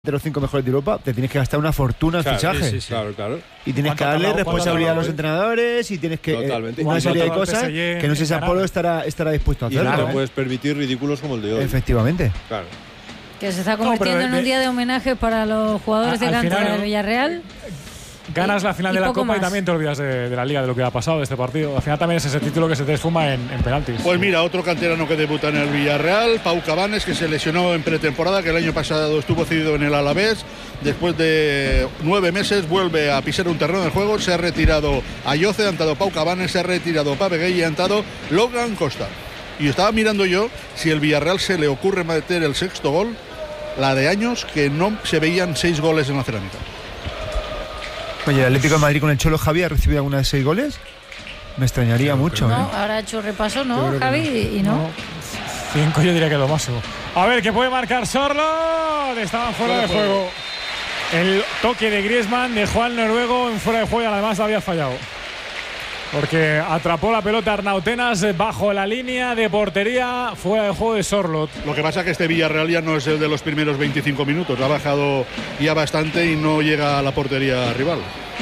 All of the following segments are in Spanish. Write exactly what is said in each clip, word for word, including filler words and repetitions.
de los cinco mejores de Europa, te tienes que gastar una fortuna en claro, fichaje. sí, sí, claro, claro. Y tienes que darle responsabilidad a los entrenadores y tienes que Totalmente. eh, una serie de cosas que no sé si San Polo estará, estará dispuesto a y hacer. no ¿no? te puedes permitir ridículos como el de hoy. Efectivamente. Claro. Que se está convirtiendo no, en un de, día de homenaje para los jugadores a, de cantera del Villarreal. Ganas la final y de la Copa más. y también te olvidas de, de la Liga, de lo que ha pasado de este partido. Al final también es ese título que se te esfuma en, en penaltis. Pues mira, otro canterano que debuta en el Villarreal, Pau Cabanes, que se lesionó en pretemporada, que el año pasado estuvo cedido en el Alavés. Después de nueve meses vuelve a pisar un terreno de juego. Se ha retirado Ayoce, ha entrado Pau Cabanes, se ha retirado Pavegué y ha entrado Logan Costa. Y estaba mirando yo si el Villarreal se le ocurre meter el sexto gol, la de años que no se veían seis goles en la Cerámica. Oye, ¿el Atlético de Madrid con el Cholo Javi ha recibido alguna de seis goles? Me extrañaría mucho. No, ¿eh? ahora ha hecho repaso, ¿no, Javi? No. Y no. no. Cinco yo diría que lo máximo. A ver, ¿qué puede marcar Sorlo? Estaban fuera de juego. El toque de Griezmann dejó al noruego en fuera de juego y además lo había fallado. Porque atrapó la pelota Arnautenas bajo la línea de portería, fuera de juego de Sorlot. Lo que pasa es que este Villarreal ya no es el de los primeros veinticinco minutos, ha bajado ya bastante y no llega a la portería rival.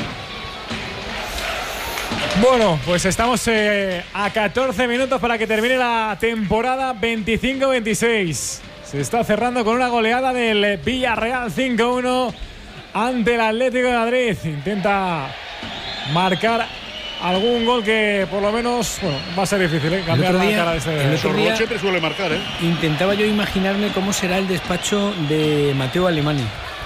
Bueno, pues estamos eh, a catorce minutos para que termine la temporada veinticinco veintiséis. Se está cerrando con una goleada del Villarreal cinco uno ante el Atlético de Madrid. Intenta marcar algún gol que por lo menos, bueno, va a ser difícil, ¿eh? Cambiar la cara de este. El otro día siempre suele marcar, ¿eh? Intentaba yo imaginarme cómo será el despacho de Mateo Alemany.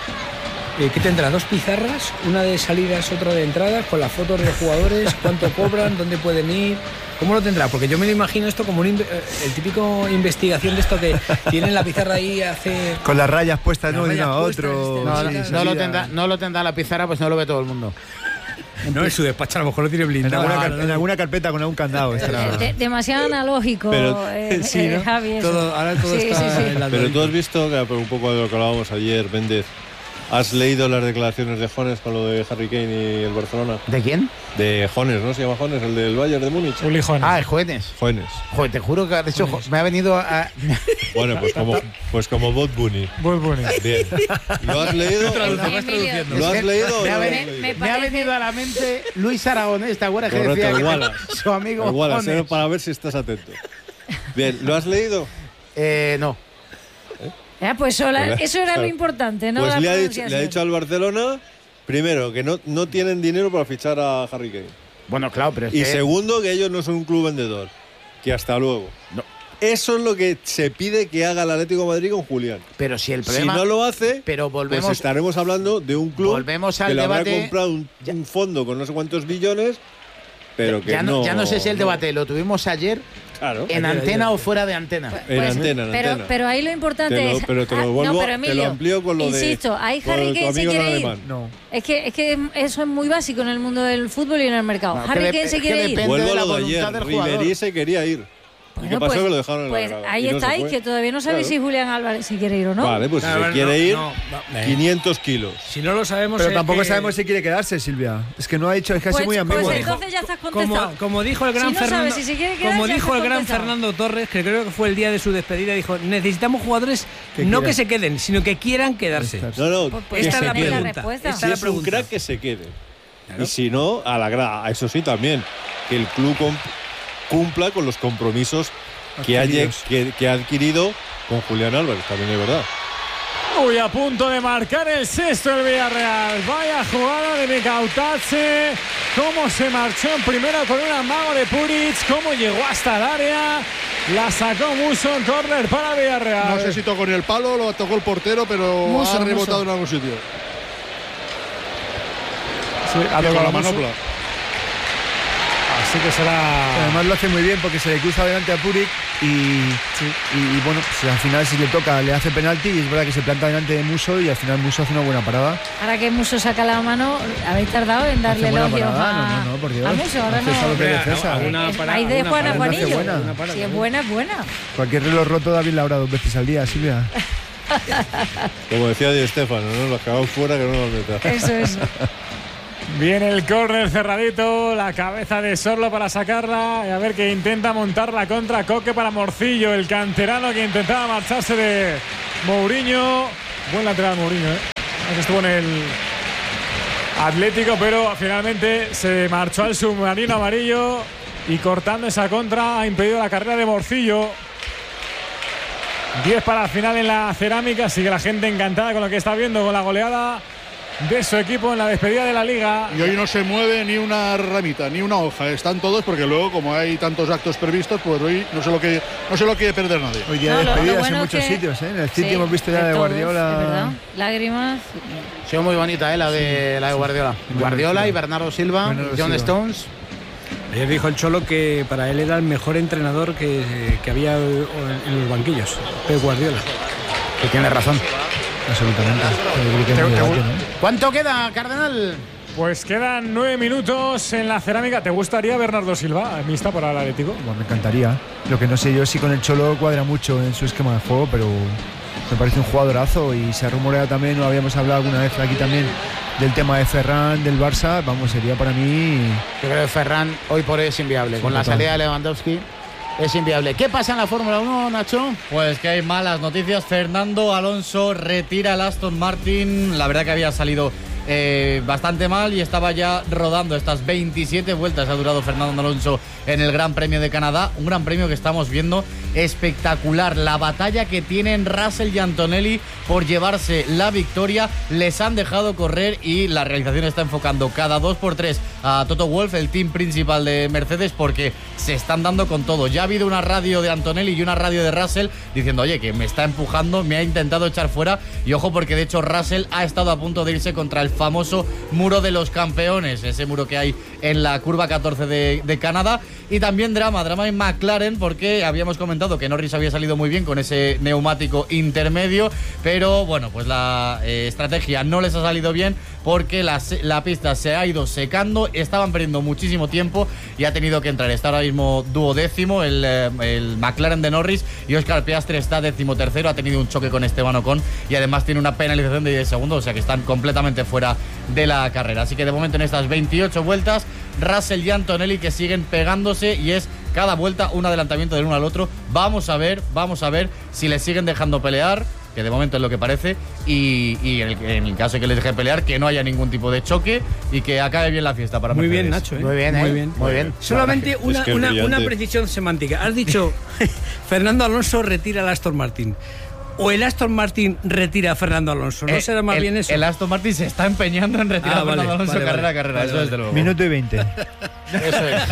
Eh, ¿Qué tendrá? Dos pizarras, una de salidas, otra de entradas, con las fotos de los jugadores, cuánto cobran, dónde pueden ir. ¿Cómo lo tendrá? Porque yo me lo imagino esto como un, el típico investigación de esto que tienen la pizarra ahí hace. Con las rayas puestas, no, de uno a otro. No, sí, no, no, lo tendrá, no lo tendrá la pizarra, pues no lo ve todo el mundo. No, en su despacho a lo mejor lo tiene blindado. En alguna, no, no, en alguna carpeta con algún candado. De, de, demasiado analógico, pero, eh, sí, ¿no? eh, Javi. Todo, ahora todo sí, está sí, sí. Pero tú has visto, que un poco de lo que hablábamos ayer, Méndez, ¿has leído las declaraciones de Jones con lo de Harry Kane y el Barcelona? ¿De quién? De Jones, ¿no? Se llama Jones, el del Bayern de Múnich. Uli Jones. Ah, el Jones. Jones. Joder, te juro que de hecho me ha venido a. Bueno, pues como, pues como Bot Bunny. Bot Bunny. Bien. ¿Lo has leído? Emilio, ¿Lo has leído? Me, ¿O ha, no venido, lo has me, leído? me ha venido a la mente Luis Aragonés, ¿te acuerdas que Correcto, decía el que Wallace. su amigo El Wallace, Jones? ¿eh? Para ver si estás atento. Bien, ¿lo has leído? Eh, no. Ya, pues sola, eso era claro. lo importante, ¿no? Pues la le ha, dicho, le ha dicho al Barcelona, primero, que no, no tienen dinero para fichar a Harry Kane. Bueno, claro, pero es Y que... segundo, que ellos no son un club vendedor. Que hasta luego. No. Eso es lo que se pide que haga el Atlético de Madrid con Julián. Pero si el problema... Si no lo hace, pero volvemos, pues estaremos hablando de un club volvemos al que le debate, habrá comprado un, un fondo con no sé cuántos billones, pero que ya no, no... ya no sé si el no. debate lo tuvimos ayer, Claro. en ayer, antena ayer. o fuera de antena. Pues, En antena, en pero, antena. pero ahí lo importante Te lo- es. pero te lo ah, vuelvo- no, pero te Emilio, lo amplío con lo de- insisto, ahí con Harry tu Kane se amigo quiere el ir. alemán. No. Es que, es que eso es muy básico en el mundo del fútbol y en el mercado. No, Harry que Kane de- se que quiere ir. depende Vuelvo de a la lo de voluntad ayer. del jugador. Ribery se quería ir. Bueno, ¿Qué pasó? pues, Que lo dejaron en pues la grada. ahí y no se estáis, fue. que todavía no sabéis Claro. si Julián Álvarez se quiere ir o no. Vale, pues Claro, si a se ver, quiere no, ir, no, no, eh. quinientos kilos. Si no lo sabemos. Pero es tampoco que... sabemos si quiere quedarse, Silvia. Es que no ha dicho, es casi Pues- muy ambiguo. pues entonces ya estás Como, contestado. como dijo el gran Si no sabes Fernando, si se quiere quedar, como ya dijo estás el gran contestado. Fernando Torres, que creo que fue el día de su despedida, dijo: necesitamos jugadores Que no quieran. que se queden, sino que quieran quedarse. Estar. No, no, Pues- pues que esta se es la tenéis quede. la pregunta. respuesta. Esta Si es la es un pregunta. crack, que se quede. Y si no, a la grada. Eso sí, también. Que el club com- cumpla con los compromisos que ha, lle- que, que ha adquirido con Julián Álvarez, también es verdad. Uy, a punto de marcar el sexto el Villarreal. Vaya jugada de Micautache. Cómo se marchó en primera con un amago de Puric. Cómo llegó hasta el área. La sacó Musso en córner para Villarreal. No sé si tocó en el palo, lo tocó el portero, pero Musso, ha rebotado Musso. en algún sitio. Sí, ha Y tocado con la Musso. manopla. Así que será. Además lo hace muy bien porque se le cruza delante a Puric y, y, y bueno, pues al final si le toca le hace penalti y es verdad que se planta delante de Musso y al final Musso hace una buena parada. Ahora que Musso saca la mano, habéis tardado en darle Hace buena elogios parada, a, no, no, no, por Dios. a Musso. Ahora Hace solo no. que defensa. Una- una Es- para- Ahí de una Juana para- una Juanillo. buena. Una para- Si es buena, es buena. Cualquier reloj roto David Laura dos veces al día, Silvia. Como decía Di Stéfano, ¿no? Los cagamos fuera que no nos meta. Eso es. Viene el córner cerradito, la cabeza de Sorlo para sacarla y a ver que intenta montar la contra Coque para Morcillo, el canterano que intentaba marcharse de Mourinho. Buen lateral Mourinho, ¿eh? Que estuvo en el Atlético, pero finalmente se marchó al submarino amarillo y cortando esa contra ha impedido la carrera de Morcillo. diez para el final en la Cerámica. Sigue la gente encantada con lo que está viendo, con la goleada de su equipo en la despedida de la Liga. Y hoy no se mueve ni una ramita, ni una hoja. Están todos porque luego, como hay tantos actos previstos, pues hoy no se lo que no se lo quiere perder nadie. Hoy día No, de lo- lo despedidas bueno en muchos que- sitios, ¿eh? En el City Sí, hemos visto ya de todos, Guardiola. es verdad. Lágrimas. Ha sido muy bonita, ¿eh? La de, la de Guardiola. Guardiola y Bernardo Silva, Bernardo John Silva. Stones. Ayer dijo el Cholo que para él era el mejor entrenador que, que había en los banquillos, Pep Guardiola. Que tiene razón. Absolutamente. Yo creo que es muy debate, ¿no? ¿Cuánto queda, Cardenal? Pues quedan nueve minutos en la Cerámica. ¿Te gustaría Bernardo Silva, mixta para el Atlético? Bueno, me encantaría. Lo que no sé yo si con el Cholo cuadra mucho en su esquema de juego, pero me parece un jugadorazo y se ha rumoreado también, lo habíamos hablado alguna vez aquí también, del tema de Ferran, del Barça. Vamos, sería para mí... Yo creo que Ferran hoy por hoy es inviable. Sí, Con la total. salida de Lewandowski es inviable. ¿Qué pasa en la Fórmula uno, Nacho? Pues que hay malas noticias. Fernando Alonso retira el Aston Martin. La verdad que había salido eh, bastante mal y estaba ya rodando estas veintisiete vueltas. Ha durado Fernando Alonso en el Gran Premio de Canadá. Un Gran Premio que estamos viendo espectacular. La batalla que tienen Russell y Antonelli por llevarse la victoria. Les han dejado correr y la realización está enfocando cada dos por tres a Toto Wolff, el team principal de Mercedes, porque se están dando con todo. Ya ha habido una radio de Antonelli y una radio de Russell diciendo, oye, que me está empujando, me ha intentado echar fuera. Y ojo, porque de hecho Russell ha estado a punto de irse contra el famoso muro de los campeones, ese muro que hay en la curva catorce de, de Canadá. Y también drama, drama en McLaren, porque habíamos comentado que Norris había salido muy bien con ese neumático intermedio, pero bueno, pues la eh, estrategia no les ha salido bien porque la, la pista se ha ido secando, estaban perdiendo muchísimo tiempo y ha tenido que entrar. Está ahora mismo duodécimo el, eh, el McLaren de Norris y Oscar Piastri está decimotercero, ha tenido un choque con Esteban Ocon y además tiene una penalización de diez segundos, o sea que están completamente fuera de la carrera. Así que de momento en estas veintiocho vueltas, Russell y Antonelli que siguen pegándose y es cada vuelta un adelantamiento del uno al otro. Vamos a ver, vamos a ver si les siguen dejando pelear, que de momento es lo que parece, y, y en, el, en el caso de que les deje pelear, que no haya ningún tipo de choque y que acabe bien la fiesta para Muy Mercedes. bien, Nacho. ¿eh? Muy bien, Muy ¿eh? bien. Muy bien. Solamente Es una, que es una, brillante. una precisión semántica. Has dicho Fernando Alonso retira al Aston Martin. O el Aston Martin retira a Fernando Alonso. ¿No Eh, será más el, bien eso? El Aston Martin se está empeñando en retirar Ah, a Fernando vale, Alonso vale, carrera a vale. carrera, Vale, eso vale. desde luego. Minuto y veinte. Eso es.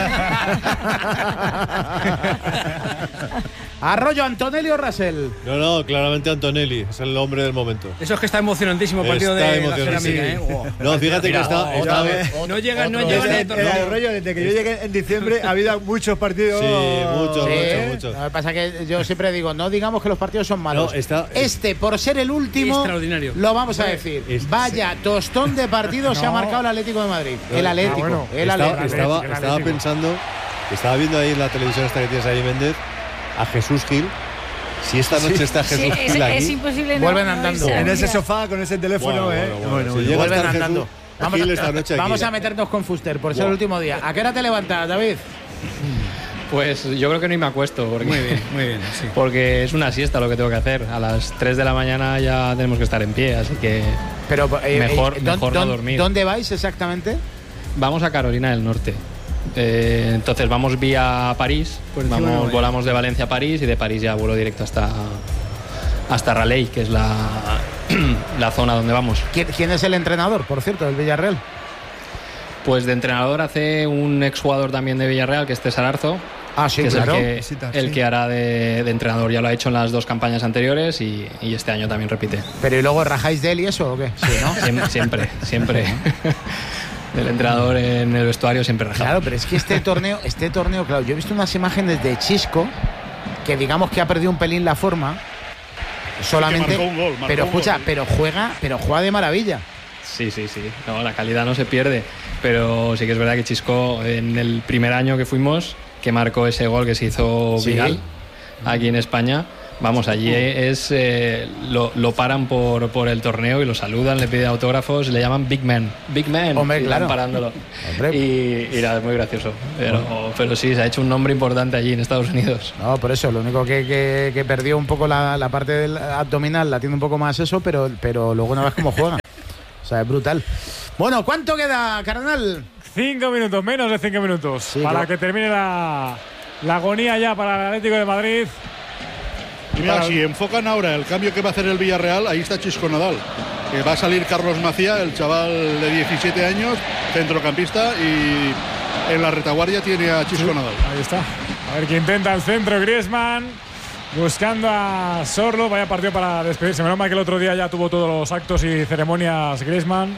Arroyo, Antonelli o Russell. No, no, claramente Antonelli, es el hombre del momento. Eso es que está emocionantísimo partido Está de la emocionante, Cerámica. sí. ¿eh? Wow. No, fíjate Mira, que está, otra está- vez. No llega, no Otro- llega Desde- ni a Era torneo. el rollo, desde que yo llegué en diciembre ha habido muchos partidos. Sí, muchos, Sí, mucho, mucho. Lo que pasa es que yo siempre digo, no digamos que los partidos son malos. No, está- este, por ser el último, Extraordinario. lo vamos a decir. Es- Vaya tostón de partido se ha marcado el Atlético de Madrid. El Atlético, bueno. el Estaba, Atlético. estaba, el estaba Atlético. pensando, estaba viendo ahí en la televisión esta que tienes ahí, Méndez, a Jesús Gil. Si esta noche está Sí, Jesús es, Gil aquí. es imposible no- Vuelven no andando. irse a En ese mirar. sofá con ese teléfono, Bueno, ¿eh? bueno, bueno. Si bueno. llega Vuelven a estar andando. Jesús Vamos, Gil a, esta noche aquí. vamos a meternos con Fuster por ser Buah. el último día. ¿A qué hora te levantas, David? Pues yo creo que ni me acuesto. Porque, Muy bien, muy bien. Sí. porque es una siesta lo que tengo que hacer. A las tres de la mañana ya tenemos que estar en pie, así que Pero, eh, Mejor- ¿dó- mejor no dó- dormir. ¿Dónde vais exactamente? vamos a Carolina del Norte. Eh, entonces vamos vía París, Por encima de vamos, Nueva volamos de Valencia a París y de París ya vuelo directo hasta, hasta Raleigh, que es la, la zona donde vamos. ¿Quién, quién es el entrenador, por cierto, del Villarreal? Pues de entrenador hace un exjugador también de Villarreal, que es César Arzo, Ah, sí, que es claro. el, que, Visitas, el sí. que hará de, de entrenador. Ya lo ha hecho en las dos campañas anteriores y, y este año también repite. Pero ¿y luego rajáis de él y eso o qué? Sí, ¿no? Siem- Siempre, siempre. El entrenador en el vestuario siempre rajado. Claro, pero es que este torneo, este torneo, claro, yo he visto unas imágenes de Chisco, que digamos que ha perdido un pelín la forma, solamente, marcó un gol, marcó pero un escucha, gol. pero juega, pero juega de maravilla. Sí, sí, sí. No, la calidad no se pierde. Pero sí que es verdad que Chisco, en el primer año que fuimos, que marcó ese gol que se hizo Sí. viral aquí en España, Vamos, allí es eh, lo, lo paran por, por el torneo y lo saludan, le piden autógrafos, le llaman Big Man. Big Man. Hombre, claro. Parándolo. Y, y nada, es muy gracioso. Pero, bueno. pero sí, se ha hecho un nombre importante allí en Estados Unidos. No, por eso, lo único que, que, que perdió un poco la, la parte del abdominal, la tiene un poco más eso, pero, pero luego una vez como juega. O sea, es brutal. Bueno, ¿cuánto queda, carnal? Cinco minutos, menos de cinco minutos. Sí, para claro. que termine la, la agonía ya para el Atlético de Madrid. Y mira, si enfocan ahora el cambio que va a hacer el Villarreal, ahí está Chisco Nadal. Que va a salir Carlos Macía, el chaval de diecisiete años, centrocampista, y en la retaguardia tiene a Chisco sí, Nadal. Ahí está. A ver que intenta el centro Griezmann, buscando a Sorlo. Vaya partido para despedirse. Menos mal que el otro día ya tuvo todos los actos y ceremonias Griezmann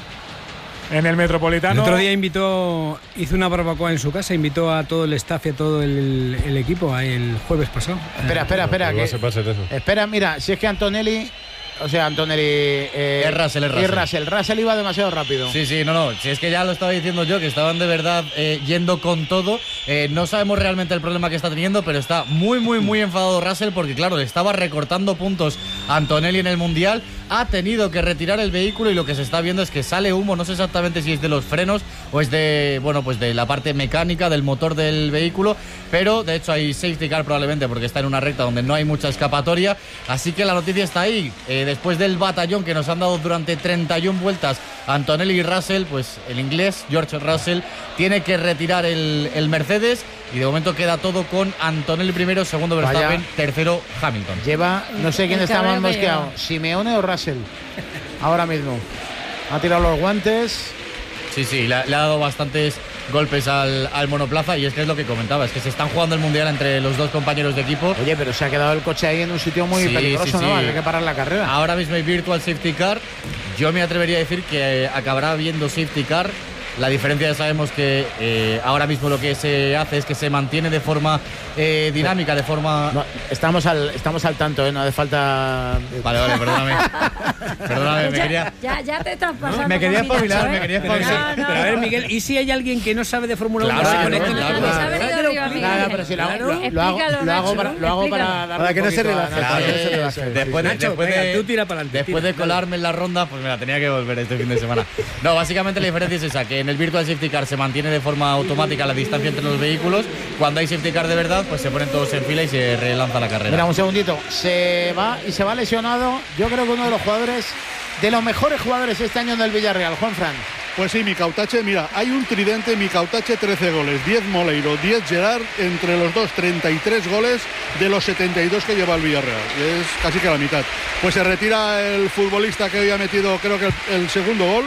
en el Metropolitano. El otro día invitó, hizo una barbacoa en su casa, invitó a todo el staff y a todo el, el equipo el jueves pasado. Espera, espera, espera. Que, espera, mira, si es que Antonelli, o sea, Antonelli. Eh, es Russell, es Russell. Es Russell. Russell iba demasiado rápido. Sí, sí, no, no. Si es que ya lo estaba diciendo yo, que estaban de verdad eh, yendo con todo. Eh, no sabemos realmente el problema que está teniendo, pero está muy, muy, muy enfadado Russell porque, claro, le estaba recortando puntos a Antonelli en el Mundial. Ha tenido que retirar el vehículo y lo que se está viendo es que sale humo. No sé exactamente si es de los frenos o es de, bueno, pues de la parte mecánica del motor del vehículo, pero de hecho hay safety car probablemente porque está en una recta donde no hay mucha escapatoria. Así que la noticia está ahí. Eh, después del batallón que nos han dado durante treinta y una vueltas Antonelli y Russell, pues el inglés George Russell tiene que retirar el, el Mercedes. Y de momento queda todo con Antonelli primero, segundo Verstappen, Vaya. tercero Hamilton. Lleva, no sé quién está más mosqueado, Simeone o Russell. Ahora mismo. Ha tirado los guantes. Sí, sí, le ha, le ha dado bastantes golpes al, al monoplaza y es que es lo que comentaba, es que se están jugando el Mundial entre los dos compañeros de equipo. Oye, pero se ha quedado el coche ahí en un sitio muy sí, peligroso, sí, ¿no? Sí. Hay que parar la carrera. Ahora mismo hay virtual safety car. Yo me atrevería a decir que acabará habiendo safety car. La diferencia ya sabemos que eh, ahora mismo lo que se hace es que se mantiene de forma eh, dinámica, de forma... No, estamos, al, estamos al tanto, ¿eh? No hace falta... Vale, vale, perdóname. Perdóname, me ya, quería... Ya, ya te estás pasando. ¿no? Me quería espabilar, ¿eh? me quería espabilar. No, no, pero a ver, Miguel, ¿y si hay alguien que no sabe de Fórmula uno? Claro, Claro, claro, claro, claro. Claro, Nada, pero si lo hago, lo, lo hago, lo hago para, lo hago para dar para que no se relaje. Después de, después de, tú tira para adelante, después de colarme en la ronda, pues mira, tenía que volver este fin de semana. No, básicamente la diferencia es esa, que en el Virtual Safety Car se mantiene de forma automática la distancia entre los vehículos. Cuando hay safety car de verdad, pues se ponen todos en fila y se relanza la carrera. Mira, un segundito, se va y se va lesionado. Yo creo que uno de los jugadores, de los mejores jugadores este año del Villarreal, Juanfran. Pues sí, Micautache, mira, hay un tridente, Micautache trece goles, diez Moleiro, diez Gerard, entre los dos treinta y tres goles de los setenta y dos que lleva el Villarreal, es casi que la mitad. Pues se retira el futbolista que hoy ha metido, creo que el, el segundo gol,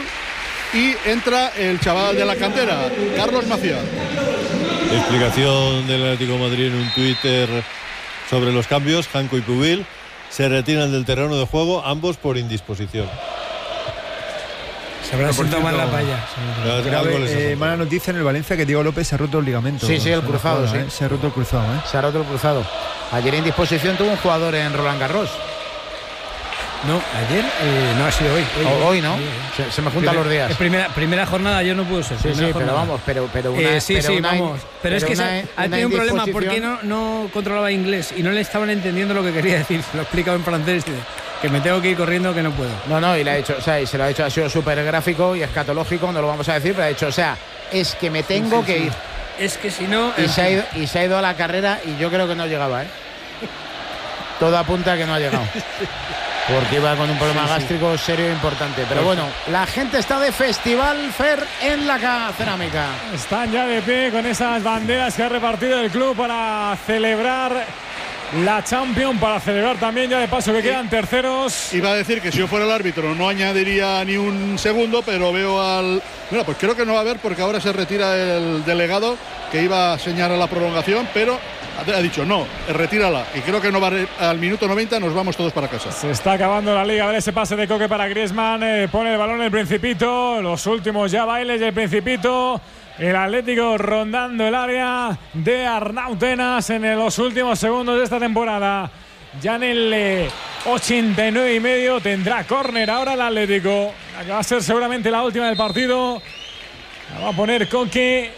y entra el chaval de la cantera, Carlos Macía. Explicación del Atlético de Madrid en un Twitter sobre los cambios. Janko y Pubil se retiran del terreno de juego, ambos por indisposición. Se habrá sentado mal la palla. Eh, mala noticia en el Valencia que Diego López se ha roto el ligamento. Sí, sí, el cruzado, juega, sí. ¿eh? Se ha roto el cruzado, ¿eh? Se ha roto el cruzado. Ayer en disposición tuvo un jugador en Roland Garros. No, ayer eh, no ha sido hoy. Hoy, hoy, hoy ¿no? Sí. Se, se me juntan Primer, los días. Es primera, primera jornada, ayer no pudo ser. Sí, sí, jornada. pero vamos, pero, pero una. Eh, sí, pero sí, una, vamos. Pero, pero es que una, ha tenido un problema porque no, no controlaba inglés y no le estaban entendiendo lo que quería decir. Se lo explicaba en francés. Que me tengo que ir corriendo, que no puedo. No, no, y le ha hecho, o sea, y se lo ha hecho, ha sido súper gráfico y escatológico, no lo vamos a decir, pero ha dicho, o sea, es que me tengo sí, sí, que sí. ir. Es que si no. Y se, ha ido, y se ha ido a la carrera y yo creo que no llegaba, ¿eh? Todo apunta a que no ha llegado. Porque iba con un problema sí, gástrico sí. serio e importante. Pero bueno, la gente está de Festival Fer en la cerámica. Están ya de pie con esas banderas que ha repartido el club para celebrar la Champions, para celebrar también ya de paso que quedan terceros. Iba a decir que si yo fuera el árbitro no añadiría ni un segundo, pero veo al... Mira, pues creo que no va a haber porque ahora se retira el delegado que iba a señalar la prolongación, pero ha dicho no, retírala. Y creo que no va a, al minuto noventa nos vamos todos para casa. Se está acabando la liga. A ver ese pase de Coque para Griezmann. Eh, pone el balón el Principito. Los últimos ya bailes del Principito. El Atlético rondando el área de Arnau Tenas en los últimos segundos de esta temporada. Ya en el eh, ochenta y nueve y medio tendrá córner ahora el Atlético. La que va a ser seguramente la última del partido. La va a poner Coque.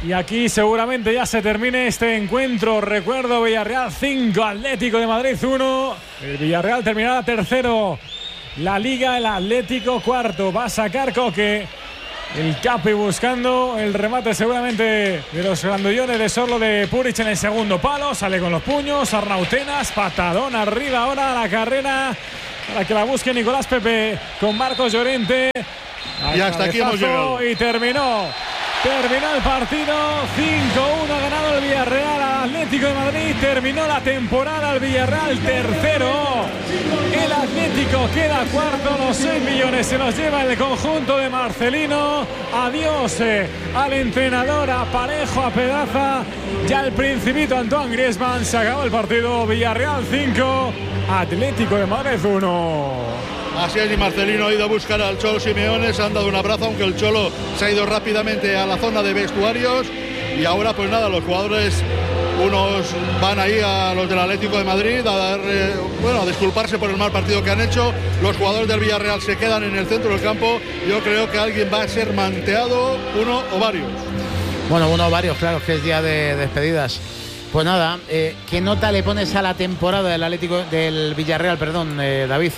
Y aquí seguramente ya se termine este encuentro. Recuerdo, Villarreal cinco, Atlético de Madrid uno. El Villarreal terminará tercero. La Liga, el Atlético cuarto. Va a sacar Coque. El Capi buscando el remate seguramente de los grandullones de Sorlo de Puric en el segundo palo. Sale con los puños. Arnautenas, patadón arriba ahora a la carrera para que la busque Nicolás Pepe con Marcos Llorente. Y hasta aquí hemos llegado. Y terminó. Terminó el partido. cinco uno ha ganado el Villarreal al Atlético de Madrid. Terminó la temporada el Villarreal tercero. El Atlético queda cuarto. Los seis millones se los lleva el conjunto de Marcelino. Adiós eh, al entrenador, a Parejo, a Pedraza. Ya el principito Antoine Griezmann. Se acabó el partido. Villarreal cinco, Atlético de Madrid uno. Así es, y Marcelino ha ido a buscar al Cholo Simeone, se han dado un abrazo, aunque el Cholo se ha ido rápidamente a la zona de vestuarios. Y ahora pues nada, los jugadores, unos van ahí a los del Atlético de Madrid a dar, eh, bueno, a disculparse por el mal partido que han hecho. Los jugadores del Villarreal se quedan en el centro del campo. Yo creo que alguien va a ser manteado, uno o varios. Bueno, uno o varios, claro, que es día de despedidas. Pues nada, eh, ¿qué nota le pones a la temporada del Atlético del Villarreal, perdón, eh, David?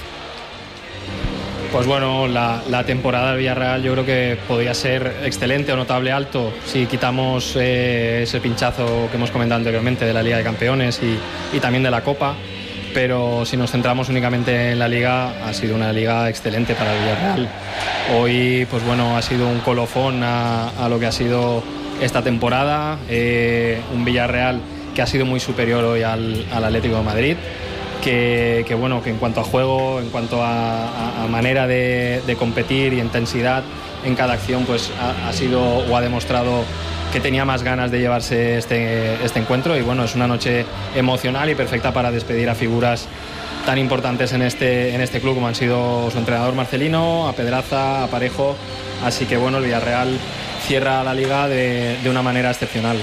Pues bueno, la, la temporada del Villarreal yo creo que podría ser excelente o notable alto si quitamos eh, ese pinchazo que hemos comentado anteriormente de la Liga de Campeones y, y también de la Copa, pero si nos centramos únicamente en la Liga, ha sido una Liga excelente para el Villarreal. Hoy, pues bueno, ha sido un colofón a, a lo que ha sido esta temporada, eh, un Villarreal que ha sido muy superior hoy al, al Atlético de Madrid. Que, que bueno, que en cuanto a juego, en cuanto a, a, a manera de, de competir y intensidad en cada acción, pues ha, ha sido o ha demostrado que tenía más ganas de llevarse este, este encuentro. Y bueno, es una noche emocional y perfecta para despedir a figuras tan importantes en este, en este club como han sido su entrenador Marcelino, a Pedraza, a Parejo. Así que bueno, el Villarreal cierra la Liga de, de una manera excepcional.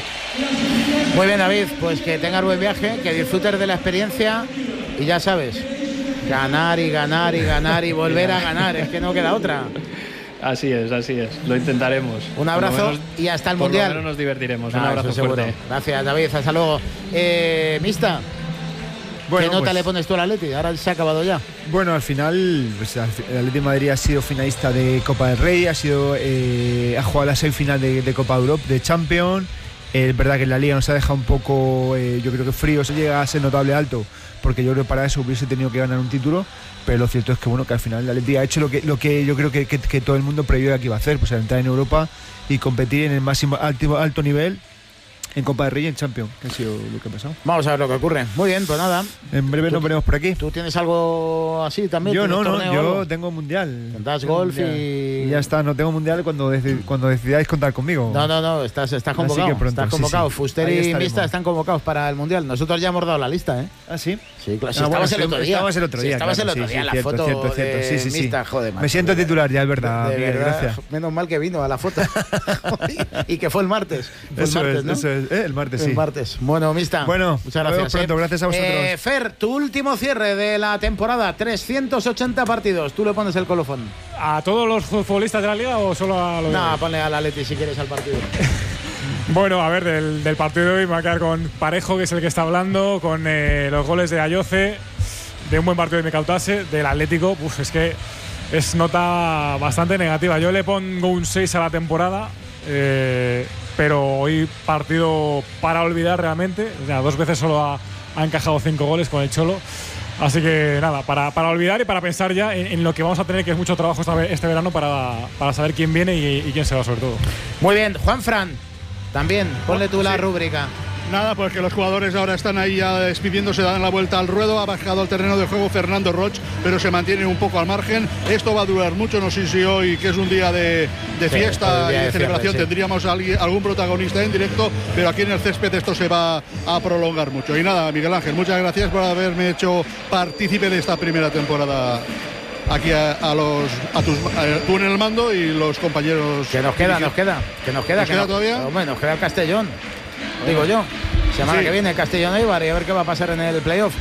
Muy bien, David, pues que tengas buen viaje, que disfrutes de la experiencia. Y ya sabes, ganar y ganar y ganar y volver a ganar, es que no queda otra. Así es, así es, lo intentaremos. Un abrazo menos, y hasta el Mundial. Por lo menos nos divertiremos, ah, un abrazo fuerte. Gracias, David, hasta luego. Eh, Mista, bueno, ¿qué nota pues, le pones tú al Atleti? Ahora se ha acabado ya. Bueno, al final, pues, el Atleti de Madrid ha sido finalista de Copa del Rey, ha sido eh, ha jugado la semifinal de, de Copa de Europa, de Champions. Es eh, verdad que en la Liga nos ha dejado un poco, eh, yo creo que frío, se llega a ser notable alto, porque yo creo que para eso hubiese tenido que ganar un título, pero lo cierto es que bueno, que al final el Atleti ha hecho lo que, lo que yo creo que, que, que todo el mundo previó que iba a hacer, pues entrar en Europa y competir en el máximo alto, alto nivel en Copa del Rey y en Champions, que ha sido lo que ha pasado. Vamos a ver lo que ocurre. Muy bien, pues nada. En breve nos veremos por aquí. ¿Tú tienes algo así también? Yo no, no, yo algo? tengo mundial. Das golf mundial. y... y... ya está, no tengo mundial cuando, deci- cuando decidáis contar conmigo. No, no, no, estás, estás convocado. Así que pronto, estás convocado. sí, sí. Fuster y Mista están convocados para el mundial. Nosotros ya hemos dado la lista, ¿eh? ¿Ah, sí? Sí, claro. Si ah, estabas bueno, el otro día. Estabas el otro día. Si estabas claro, el otro sí, día, sí, la cierto, foto cierto, de cierto. Sí, sí, sí. Mista, joder, macho. Me siento titular ya, es verdad. De Miguel, verdad, gracias. Menos mal que vino a la foto. Y que fue el martes. Fue eso el martes, es, ¿no? eso es. Eh, el martes, sí. El martes. Bueno, Mista. Bueno, muchas gracias. Pronto, eh. gracias a vosotros. Eh, Fer, tu último cierre de la temporada, trescientos ochenta partidos. Tú le pones el colofón. ¿A todos los futbolistas de la Liga o solo a los No, de... ponle al Atleti si quieres al partido. Bueno, a ver, del, del partido de hoy me va a quedar con Parejo, que es el que está hablando, con eh, los goles de Ayoce, de un buen partido de Micautase, del Atlético. Uf, es que es nota bastante negativa. Yo le pongo un seis a la temporada, eh, pero hoy partido para olvidar realmente. O sea, dos veces solo ha, ha encajado cinco goles con el Cholo. Así que nada, para, para olvidar y para pensar ya en, en lo que vamos a tener, que es mucho trabajo esta, este verano para, para saber quién viene y, y quién se va sobre todo. Muy bien, Juanfran, también, ponle tú la sí. rúbrica. Nada, pues que los jugadores ahora están ahí ya despidiéndose, dan la vuelta al ruedo. Ha bajado al terreno de juego Fernando Roch, pero se mantiene un poco al margen. Esto va a durar mucho, no sé si hoy, que es un día de, de sí, fiesta y de, de celebración, cierre, sí. tendríamos a alguien, algún protagonista en directo, pero aquí en el césped esto se va a prolongar mucho. Y nada, Miguel Ángel, muchas gracias por haberme hecho partícipe de esta primera temporada. Aquí a, a los a tus a, tú en el mando y los compañeros. Que nos queda, nos queda, que nos queda, ¿Nos que queda no, todavía? Hombre, nos queda el Castellón, digo yo. Semana sí. que viene Castellón Eibar y a ver qué va a pasar en el playoff.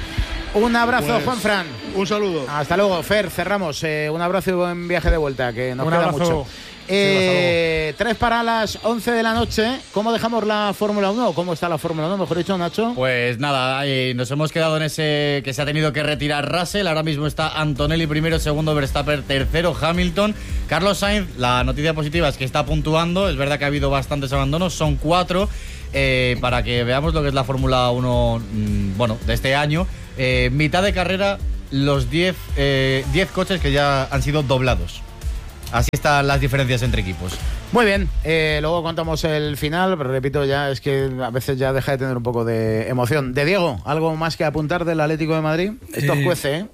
Un abrazo, Pues, Juanfran. Un saludo. Hasta luego, Fer. Cerramos. Eh, un abrazo y buen viaje de vuelta, que nos Un queda abrazo. mucho. Eh, tres para las once de la noche. ¿Cómo dejamos la Fórmula uno? ¿Cómo está la Fórmula uno? Mejor dicho, Nacho. Pues nada, eh, nos hemos quedado en ese que se ha tenido que retirar Russell. Ahora mismo está Antonelli primero, segundo Verstappen, tercero Hamilton. Carlos Sainz, la noticia positiva es que está puntuando. Es verdad que ha habido bastantes abandonos, son cuatro. Eh, para que veamos lo que es la Fórmula uno, mmm, bueno, de este año. Eh, mitad de carrera, los diez eh, coches que ya han sido doblados. Así están las diferencias entre equipos. Muy bien, eh, luego contamos el final, pero repito, ya es que a veces ya deja de tener un poco de emoción. De Diego, ¿algo más que apuntar del Atlético de Madrid? Esto Eh, cuece, ¿eh?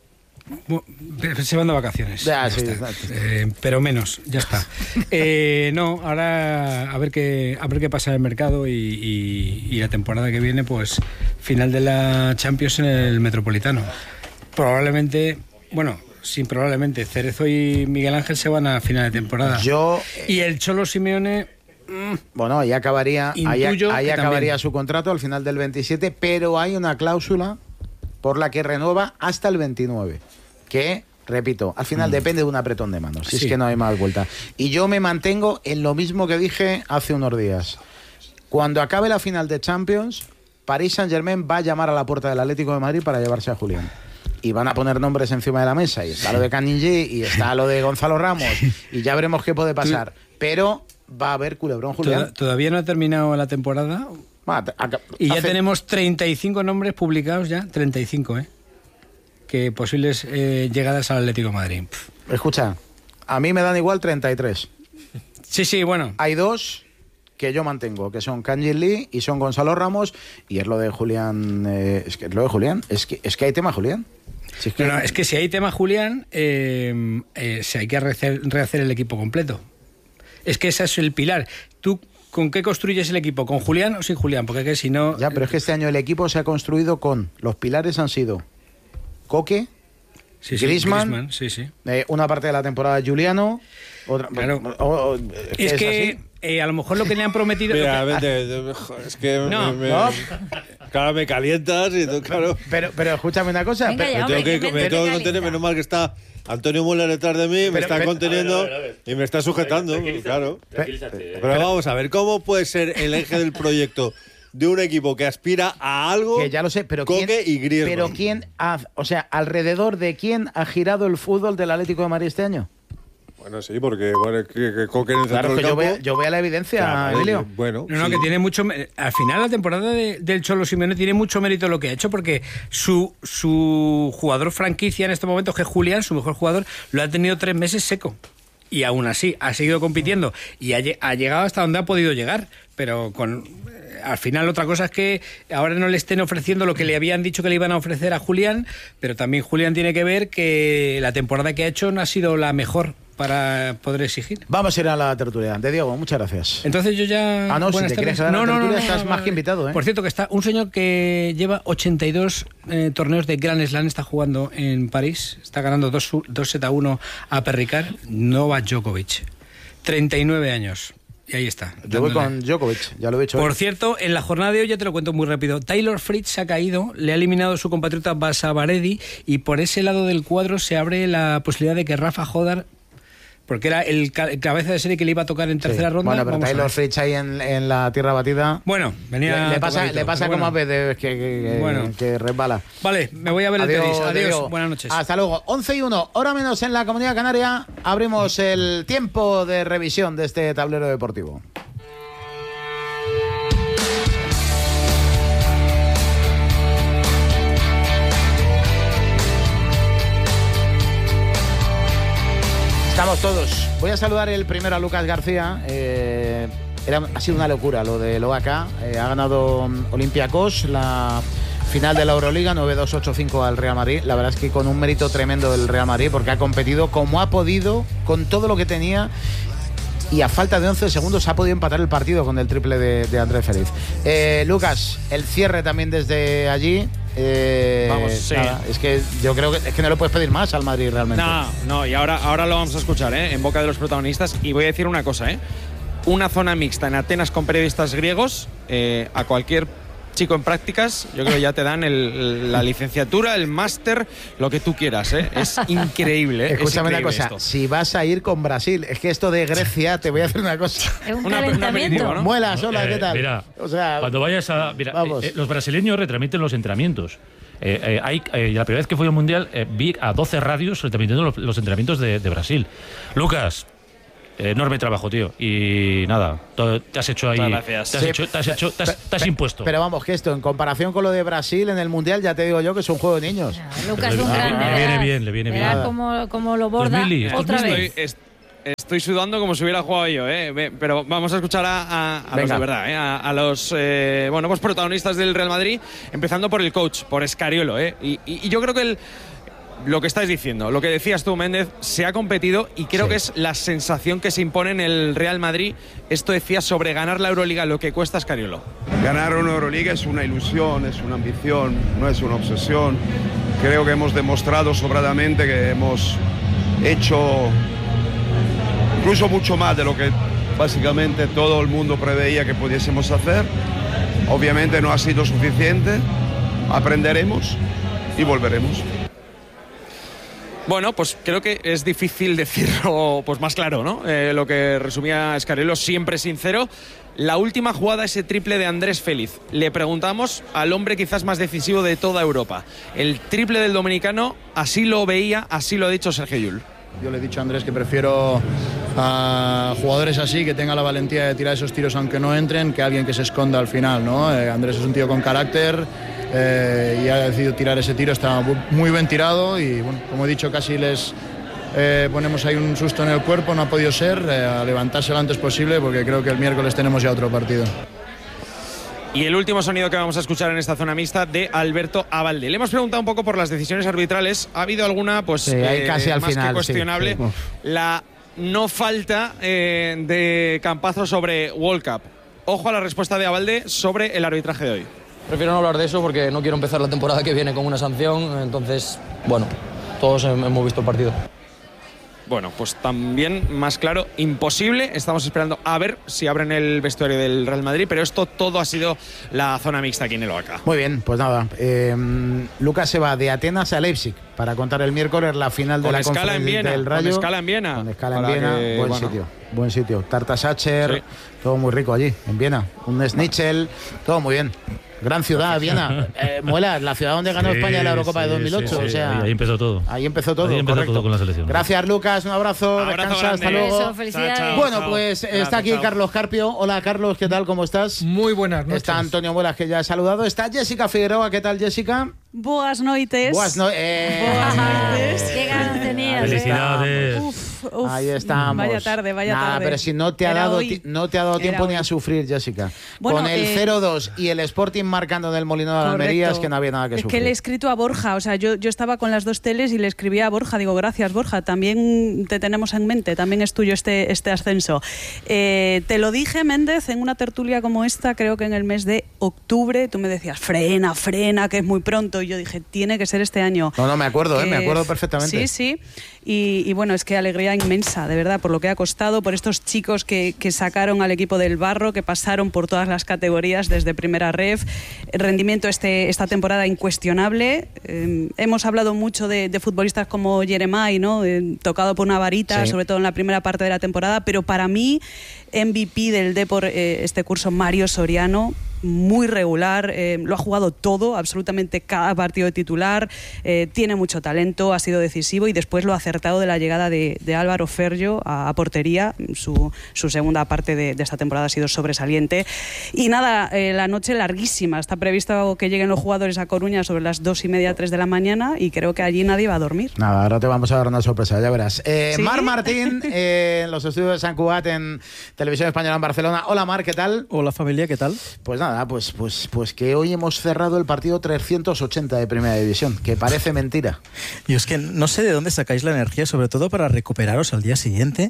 Se van de vacaciones. Ya, ya sí, está. Eh, pero menos, ya está. Eh, no, ahora a ver qué a ver qué pasa en el mercado y, y, y la temporada que viene, pues final de la Champions en el Metropolitano. Probablemente, bueno, sin probablemente, Cerezo y Miguel Ángel se van a final de temporada. Yo y el Cholo Simeone. Bueno, ahí acabaría, ahí, Intuyo ahí que acabaría también. su contrato al final del veintisiete, pero hay una cláusula por la que renueva hasta el veintinueve, que, repito, al final mm. depende de un apretón de manos, si sí. es que no hay más vuelta. Y yo me mantengo en lo mismo que dije hace unos días. Cuando acabe la final de Champions, Paris Saint-Germain va a llamar a la puerta del Atlético de Madrid para llevarse a Julián. Y van a poner nombres encima de la mesa, y está lo de Canigé, y está lo de Gonzalo Ramos, y ya veremos qué puede pasar. Pero va a haber culebrón, Julián. Todavía no ha terminado la temporada. Y ya Hace... tenemos treinta y cinco nombres publicados ya, treinta y cinco, ¿eh? Que posibles eh, llegadas al Atlético de Madrid. Pff. Escucha, a mí me dan igual treinta y tres. Sí, sí, bueno. Hay dos que yo mantengo, que son Kanji Lee y son Gonzalo Ramos, y es lo de Julián. Eh, es que es lo de Julián. Es que, es que hay tema, Julián. Si es, que... No, no, es que si hay tema, Julián, eh, eh, si hay que rehacer, rehacer el equipo completo. Es que ese es el pilar. Tú. ¿Con qué construyes el equipo? ¿Con Julián o sin Julián? Porque es que si no... Ya, pero es que este año el equipo se ha construido con... Los pilares han sido Coque, sí, sí, Griezmann, Griezmann sí, sí. Eh, una parte de la temporada Juliano... Otra, claro. o, o, es, es que eh, a lo mejor lo que le han prometido... Mira, que... vete, es que... No, me, me, no. Claro, me calientas y tú, claro... Pero, pero escúchame una cosa... Venga, pero, ya, me hombre, tengo que, que me me tengo que calienta. contener, menos mal que está Antonio Müller detrás de mí, me pero, está pero, conteniendo a ver, a ver, a ver. y me está sujetando, Tranquilízate, claro. tranquilízate, eh. Pero vamos a ver, ¿cómo puede ser el eje del proyecto de un equipo que aspira a algo? Que ya lo sé, pero Coque quién, y Griezmann. pero quién ha, o sea, alrededor de quién ha girado el fútbol del Atlético de Madrid este año. Bueno, sí, porque bueno, que, que Coque en el Claro, centro que del yo, campo... veo, yo veo la evidencia, Claro, Emilio. Bueno, No, no, sí. que tiene mucho... Al final la temporada de, del Cholo Simeone tiene mucho mérito lo que ha hecho, porque su, su jugador franquicia en este momento, que es Julián, su mejor jugador, lo ha tenido tres meses seco. Y aún así ha seguido compitiendo y ha, ha llegado hasta donde ha podido llegar, pero con... Al final otra cosa es que ahora no le estén ofreciendo lo que le habían dicho que le iban a ofrecer a Julián, pero también Julián tiene que ver que la temporada que ha hecho no ha sido la mejor para poder exigir. Vamos a ir a la tertulia. De Diego, muchas gracias. Entonces yo ya... Ah, no, si te quieres quedar no, a la no, tertulia no, estás no, más no, que invitado, ¿eh? Por cierto, que está un señor que lleva ochenta y dos eh, torneos de Grand Slam, está jugando en París, está ganando dos seta a uno a Perricard, Novak Djokovic. treinta y nueve años. Y ahí está. Yo voy dándole. con Djokovic, ya lo he dicho. Por hoy. cierto, en la jornada de hoy, ya te lo cuento muy rápido, Taylor Fritz ha caído, le ha eliminado su compatriota Basavaredi, y por ese lado del cuadro se abre la posibilidad de que Rafa Jodar, porque era el, ca el cabeza de serie que le iba a tocar en tercera Sí. ronda. Bueno, pero Vamos Taylor Fritz ahí en, en la tierra batida. Bueno, venía. Le, le pasa, tocadito, le pasa como bueno. a veces que, que, que, Bueno. que resbala. Vale, me voy a ver Adiós, el tenis. Adiós, Diego. buenas noches. Hasta luego. once y uno, hora menos en la Comunidad Canaria. Abrimos el tiempo de revisión de este tablero deportivo. Estamos todos. Voy a saludar el primero a Lucas García. Eh, era, ha sido una locura lo del O A K. Eh, ha ganado Olympiacos la final de la Euroliga, nueve dos ocho cinco al Real Madrid. La verdad es que con un mérito tremendo del Real Madrid, porque ha competido como ha podido, con todo lo que tenía. Y a falta de once segundos ha podido empatar el partido con el triple de, de Andrés Feliz. Eh, Lucas, el cierre también desde allí. Eh, Vamos, sí. Nada, es que yo creo que es que no le puedes pedir más al Madrid realmente. No, no, y ahora, ahora lo vamos a escuchar, ¿eh? En boca de los protagonistas. Y voy a decir una cosa, ¿eh? Una zona mixta en Atenas con periodistas griegos, eh, a cualquier chico en prácticas, yo creo que ya te dan el, la licenciatura, el máster, lo que tú quieras, ¿eh? Es increíble. Escúchame es increíble una cosa, esto. si vas a ir con Brasil, es que esto de Grecia, te voy a hacer una cosa. Es un Una- calentamiento. una ¿no? Muelas, hola, Eh, ¿qué tal? Mira, o sea, cuando vayas a... Mira, vamos. eh, eh, los brasileños retransmiten los entrenamientos. Eh, eh, hay, eh, la primera vez que fui al Mundial eh, vi a doce radios retransmitiendo los, los entrenamientos de, de Brasil. Lucas, eh, enorme trabajo, tío. Y nada, to- te has hecho ahí... Muchas gracias. Te has, Sí, hecho, te has, hecho, te has, te has pe- impuesto. Pero vamos, que esto, en comparación con lo de Brasil en el Mundial, ya te digo yo que es un juego de niños. Lucas es un Le- grande. le viene verás- bien, le viene verás bien. Como, como lo borda Dos mili, otra dos mili. vez. Estoy, est- estoy sudando como si hubiera jugado yo, ¿eh? Ve- pero vamos a escuchar a, a- a los Venga. de verdad, ¿eh? a, a los eh, bueno, pues protagonistas del Real Madrid, empezando por el coach, por Escariolo, ¿eh? y, y- y yo creo que el, lo que estáis diciendo, lo que decías tú, Méndez, se ha competido y creo Sí. que es la sensación que se impone en el Real Madrid. Esto decía sobre ganar la Euroliga, lo que cuesta Escariolo. Ganar una Euroliga es una ilusión, es una ambición, no es una obsesión. Creo que hemos demostrado sobradamente que hemos hecho incluso mucho más de lo que básicamente todo el mundo preveía que pudiésemos hacer. Obviamente no ha sido suficiente, aprenderemos y volveremos. Bueno, pues creo que es difícil decirlo pues más claro, ¿no? Eh, lo que resumía Escariolo, siempre sincero. La última jugada, ese triple de Andrés Félix. Le preguntamos al hombre quizás más decisivo de toda Europa. El triple del dominicano, así lo veía, así lo ha dicho Sergio Llull. Yo le he dicho a Andrés que prefiero a jugadores así, que tengan la valentía de tirar esos tiros aunque no entren, que alguien que se esconda al final, ¿no? Eh, Andrés es un tío con carácter eh, y ha decidido tirar ese tiro, está muy bien tirado y, bueno, como he dicho, casi les eh, ponemos ahí un susto en el cuerpo, no ha podido ser, eh, a levantarse lo antes posible porque creo que el miércoles tenemos ya otro partido. Y el último sonido que vamos a escuchar en esta zona mixta de Alberto Abalde. Le hemos preguntado un poco por las decisiones arbitrales. Ha habido alguna, pues, Sí, ahí eh, casi al más final, que sí, cuestionable. sí. Uf. La no falta eh, de Campazzo sobre World Cup. Ojo a la respuesta de Abalde sobre el arbitraje de hoy. Prefiero no hablar de eso porque no quiero empezar la temporada que viene con una sanción. Entonces, bueno, todos hem- hemos visto el partido. Bueno, pues también, más claro, imposible. Estamos esperando a ver si abren el vestuario del Real Madrid, pero esto todo ha sido la zona mixta aquí en el O A C A. Muy bien, pues nada. Eh, Lucas se va de Atenas a Leipzig para contar el miércoles la final de Con la escala en conferencia Viena, del Rayo. con escala en Viena. Con escala en Para Viena, que, buen bueno. sitio. Buen sitio. Tarta Sacher, Sí. todo muy rico allí, en Viena. Un schnitzel, todo muy bien. Gran ciudad, Viena. Eh, Muela, la ciudad donde ganó Sí, España la Eurocopa sí, de dos mil ocho. sí, sí. O sea, Ahí, ahí empezó todo. Ahí empezó todo. Ahí empezó correcto. todo con la selección. Gracias, Lucas. Un abrazo. Abrazo Descansa. Hasta grande. luego. Beso, felicidades. Chao, chao. Bueno, Chao. pues Gracias, está aquí chao. Carlos Carpio. Hola, Carlos, ¿qué tal? ¿Cómo estás? Muy buenas noches. Está Antonio Muelas, que ya he saludado. Está Jessica Figueroa. ¿Qué tal, Jessica? Boas noites. Buenas no eh. Boas noites. Qué ganas tenías. ¿eh? Felicidades. Uf, uf. Ahí estamos. Vaya tarde, vaya Nada, tarde. pero si no te ha Era dado hoy. ti- no te ha dado Era tiempo ni hoy. a sufrir, Jessica. Bueno, Con el eh, cero dos y el Sporting marcando en el Molino de Almería, es que no había nada que es sufrir. que le he escrito a Borja, o sea, yo, yo estaba con las dos teles y le escribía a Borja, digo, gracias Borja, también te tenemos en mente, también es tuyo este, este ascenso. Eh, te lo dije, Méndez, en una tertulia como esta, creo que en el mes de octubre, tú me decías, frena, frena, que es muy pronto, y yo dije, tiene que ser este año. No, no, me acuerdo, eh, Que- me acuerdo perfectamente. Sí, sí. Y, y bueno, es que alegría inmensa, de verdad, por lo que ha costado, por estos chicos que, que sacaron al equipo del barro, que pasaron por todas las categorías desde primera ref. El rendimiento este, esta temporada incuestionable. Eh, hemos hablado mucho de, de futbolistas como Jeremai, ¿no? Eh, tocado por una varita, Sí. sobre todo en la primera parte de la temporada, pero para mí, M V P del Depor eh, este curso, Mario Soriano. Muy regular, eh, lo ha jugado todo, absolutamente cada partido de titular, eh, tiene mucho talento, ha sido decisivo y después lo acertado de la llegada de, de Álvaro Ferjo a, a portería, su, su segunda parte de, de esta temporada ha sido sobresaliente. Y nada, eh, la noche larguísima, está previsto que lleguen los jugadores a Coruña sobre las dos y media, tres de la mañana y creo que allí nadie va a dormir. Nada, ahora te vamos a dar una sorpresa, ya verás. Eh, ¿Sí? Mar Martín, eh, en los estudios de San Cugat, en Televisión Española en Barcelona. Hola, Mar, ¿qué tal? Hola, familia, ¿qué tal? Pues nada, pues, pues, pues que hoy hemos cerrado el partido trescientos ochenta de Primera División, que parece mentira. Yo es que no sé de dónde sacáis la energía, sobre todo para recuperaros al día siguiente.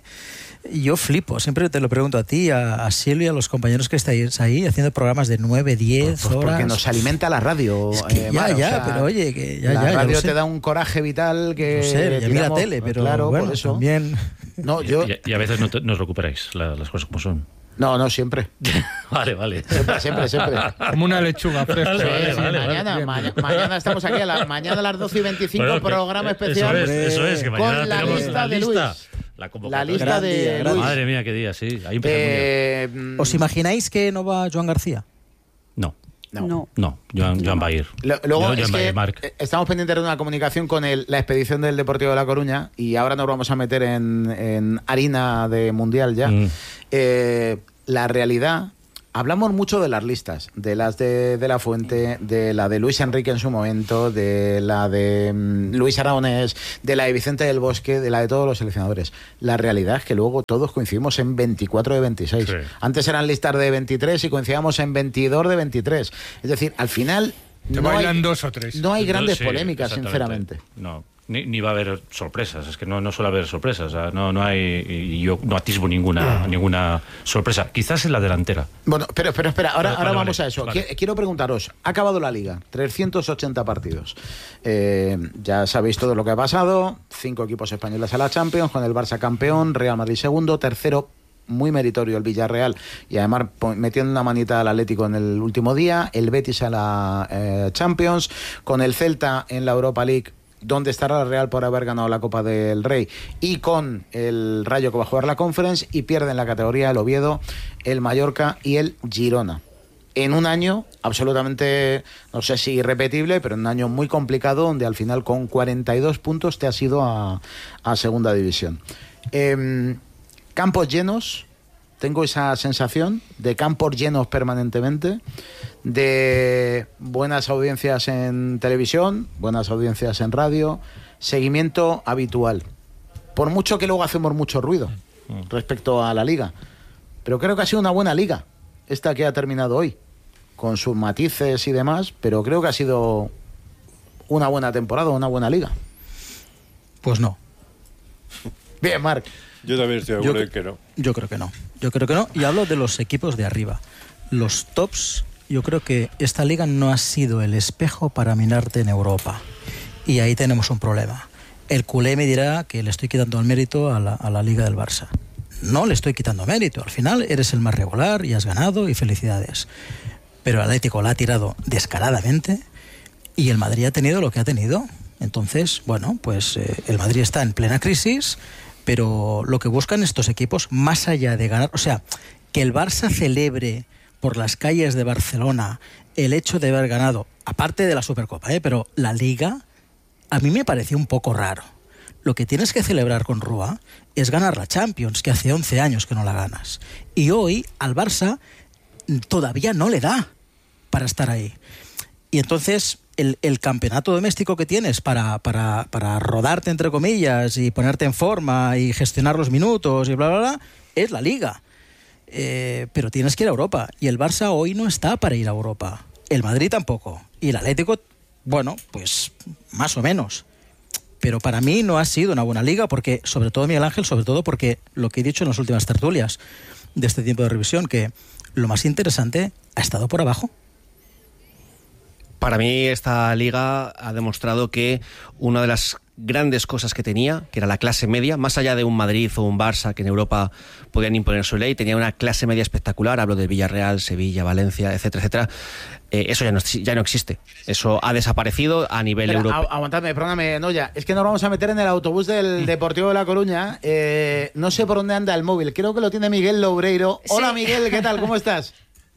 Yo flipo, siempre te lo pregunto a ti, a, a Silvia, a los compañeros que estáis ahí haciendo programas de nueve, diez Pues horas. porque nos alimenta la radio. Es que eh, ya, Mar, o ya, sea, pero oye, que ya, la ya, ya radio lo sé. te da un coraje vital que. No sé, ya mira tiramos- tele, pero claro, bueno, por eso. también. No, yo. Y, y a veces no, te- no os recuperáis la- las cosas como son. No, no, siempre. Vale, vale. Siempre, siempre, siempre. Como una lechuga fresca. Vale, vale, Sí, vale, mañana, vale. mañana, mañana estamos aquí, a la, mañana a las doce y veinticinco, Bueno, que- programa eso especial. es, eso es, que mañana con la tenemos lista la de lista. Luis. La, La lista Gran de día, gran Luis. Madre mía, qué día, sí. Ahí empezó Eh, muy bien. ¿Os imagináis que no va Joan García? No, No. no, Joan, Joan va a ir. Lo- Luego, Joan es va a que ir, Marc. estamos pendientes de una comunicación con el- la expedición del Deportivo de La Coruña y ahora nos vamos a meter en, en harina de mundial ya. Mm. Eh, la realidad, hablamos mucho de las listas, de las de, de La Fuente, de la de Luis Enrique en su momento, de la de mm, Luis Aragonés, de la de Vicente del Bosque, de la de todos los seleccionadores. La realidad es que luego todos coincidimos en veinticuatro de veintiséis. Sí. Antes eran listas de veintitrés y coincidíamos en veintidós de veintitrés. Es decir, al final... Te no bailan hay- dos o tres. No hay grandes Sí, polémicas, exactamente. sinceramente. No, ni, ni va a haber sorpresas. Es que no, no suele haber sorpresas. O sea, no, no hay. Y yo no atisbo ninguna, ninguna sorpresa. Quizás en la delantera. Bueno, pero, pero espera, ahora, Vale, ahora vale, vamos a eso. vale. Qui- Quiero preguntaros, ha acabado la Liga, trescientos ochenta partidos. Eh, ya sabéis todo lo que ha pasado, cinco equipos españoles a la Champions, con el Barça campeón, Real Madrid segundo, tercero, muy meritorio el Villarreal, y además po- metiendo una manita al Atlético en el último día, el Betis a la eh, Champions, con el Celta en la Europa League, donde estará el Real por haber ganado la Copa del Rey, y con el Rayo que va a jugar la Conference, y pierden la categoría el Oviedo, el Mallorca y el Girona. En un año absolutamente, no sé si irrepetible, pero en un año muy complicado, donde al final con cuarenta y dos puntos te has ido a, a Segunda División. Eh, campos llenos, tengo esa sensación de campos llenos permanentemente, de buenas audiencias en televisión, buenas audiencias en radio, seguimiento habitual. Por mucho que luego hacemos mucho ruido respecto a la liga, pero creo que ha sido una buena liga esta que ha terminado hoy, con sus matices y demás, pero creo que ha sido una buena temporada, una buena liga. Pues no. Bien, Marc. Yo también estoy de Yo acuerdo cre- en que no. Yo creo que no. Yo creo que no. Y hablo de los equipos de arriba. Los tops, yo creo que esta liga no ha sido el espejo para mirarte en Europa. Y ahí tenemos un problema. El culé me dirá que le estoy quitando el mérito a la, a la liga del Barça. No le estoy quitando mérito. Al final eres el más regular y has ganado y felicidades. Pero el Atlético la ha tirado descaradamente y el Madrid ha tenido lo que ha tenido. Entonces, bueno, pues eh, el Madrid está en plena crisis, pero lo que buscan estos equipos, más allá de ganar, o sea, que el Barça celebre por las calles de Barcelona el hecho de haber ganado, aparte de la Supercopa, ¿eh? Pero la Liga, a mí me pareció un poco raro. Lo que tienes que celebrar con Rúa es ganar la Champions, que hace once años que no la ganas. Y hoy al Barça todavía no le da para estar ahí. Y entonces el, el campeonato doméstico que tienes para, para, para rodarte, entre comillas, y ponerte en forma y gestionar los minutos y bla, bla, bla, es la Liga. Eh, pero tienes que ir a Europa. Y el Barça hoy no está para ir a Europa. El Madrid tampoco. Y el Atlético, bueno, pues más o menos. Pero para mí no ha sido una buena liga, porque, sobre todo Miguel Ángel, sobre todo porque lo que he dicho en las últimas tertulias de este tiempo de revisión, que lo más interesante ha estado por abajo. Para mí esta liga ha demostrado que una de las grandes cosas que tenía, que era la clase media, más allá de un Madrid o un Barça que en Europa podían imponer su ley, tenía una clase media espectacular, hablo de Villarreal, Sevilla, Valencia, etcétera, etcétera. Eh, eso ya no, ya no existe, eso ha desaparecido a nivel Espera, europeo. agu- aguantadme, perdóname, Noya. Es que nos vamos a meter en el autobús del Deportivo de La Coruña. Eh, no sé por dónde anda el móvil. Creo que lo tiene Miguel Loureiro. Hola, Sí. Miguel, ¿qué tal? ¿Cómo estás?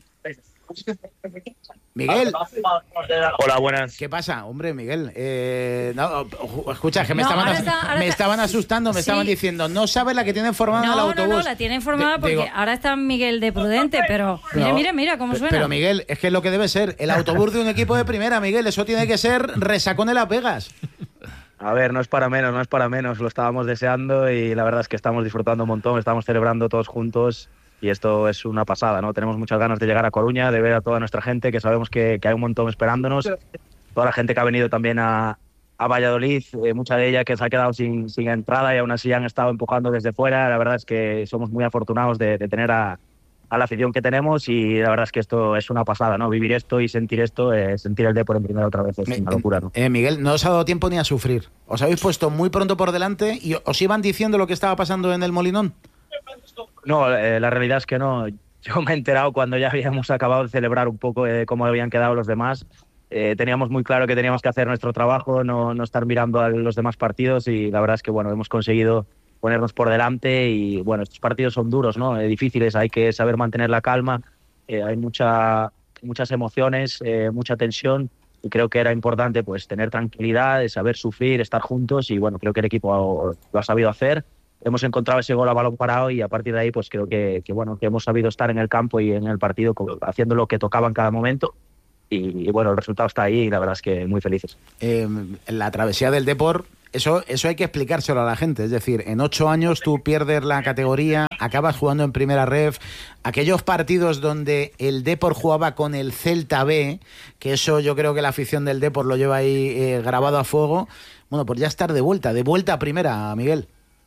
Miguel. Hola, buenas. ¿Qué pasa? Hombre, Miguel. Eh, no, ju- escucha, que me, No, estaban, ahora as- está- ahora me está- estaban asustando, me Sí. estaban diciendo, no sabes la que tienen formada en el No, no, autobús. no, la tiene informada Di- porque digo, ahora está Miguel de Prudente, pero mira, No, mira, mira cómo pe- suena. Pero Miguel, es que es lo que debe ser el autobús de un equipo de primera, Miguel. Eso tiene que ser resacón de Las Vegas. A ver, no es para menos, no es para menos. Lo estábamos deseando y la verdad es que estamos disfrutando un montón, estamos celebrando todos juntos y esto es una pasada, ¿no? Tenemos muchas ganas de llegar a Coruña, de ver a toda nuestra gente, que sabemos que, que hay un montón esperándonos. Toda la gente que ha venido también a, a Valladolid, eh, mucha de ella que se ha quedado sin, sin entrada y aún así han estado empujando desde fuera. La verdad es que somos muy afortunados de, de tener a, a la afición que tenemos y la verdad es que esto es una pasada, ¿no? Vivir esto y sentir esto, eh, sentir el Depor en primera otra vez es una locura, ¿no? Eh, Miguel, no os ha dado tiempo ni a sufrir. Os habéis puesto muy pronto por delante y os iban diciendo lo que estaba pasando en el Molinón. No, eh, la realidad es que no. yo me he enterado cuando ya habíamos acabado de celebrar un poco de cómo habían quedado los demás. Eh, teníamos muy claro que teníamos que hacer nuestro trabajo, no, no estar mirando a los demás partidos, y la verdad es que bueno, hemos conseguido ponernos por delante. Y bueno, estos partidos son duros, ¿no? Eh, difíciles, hay que saber mantener la calma, eh, hay mucha, muchas emociones, eh, mucha tensión, y creo que era importante pues tener tranquilidad, saber sufrir, estar juntos, y bueno, creo que el equipo lo ha sabido hacer. Hemos encontrado ese gol a balón parado, y a partir de ahí pues creo que, que bueno, que hemos sabido estar en el campo y en el partido haciendo lo que tocaba en cada momento. Y, y bueno, el resultado está ahí, y la verdad es que muy felices. Eh, la travesía del Depor, eso, eso hay que explicárselo a la gente. Es decir, en ocho años tú pierdes la categoría, acabas jugando en primera ref. Aquellos partidos donde el Depor jugaba con el Celta B, que eso yo creo que la afición del Depor lo lleva ahí eh, grabado a fuego. Bueno, pues ya estar de vuelta, de vuelta a primera, Miguel.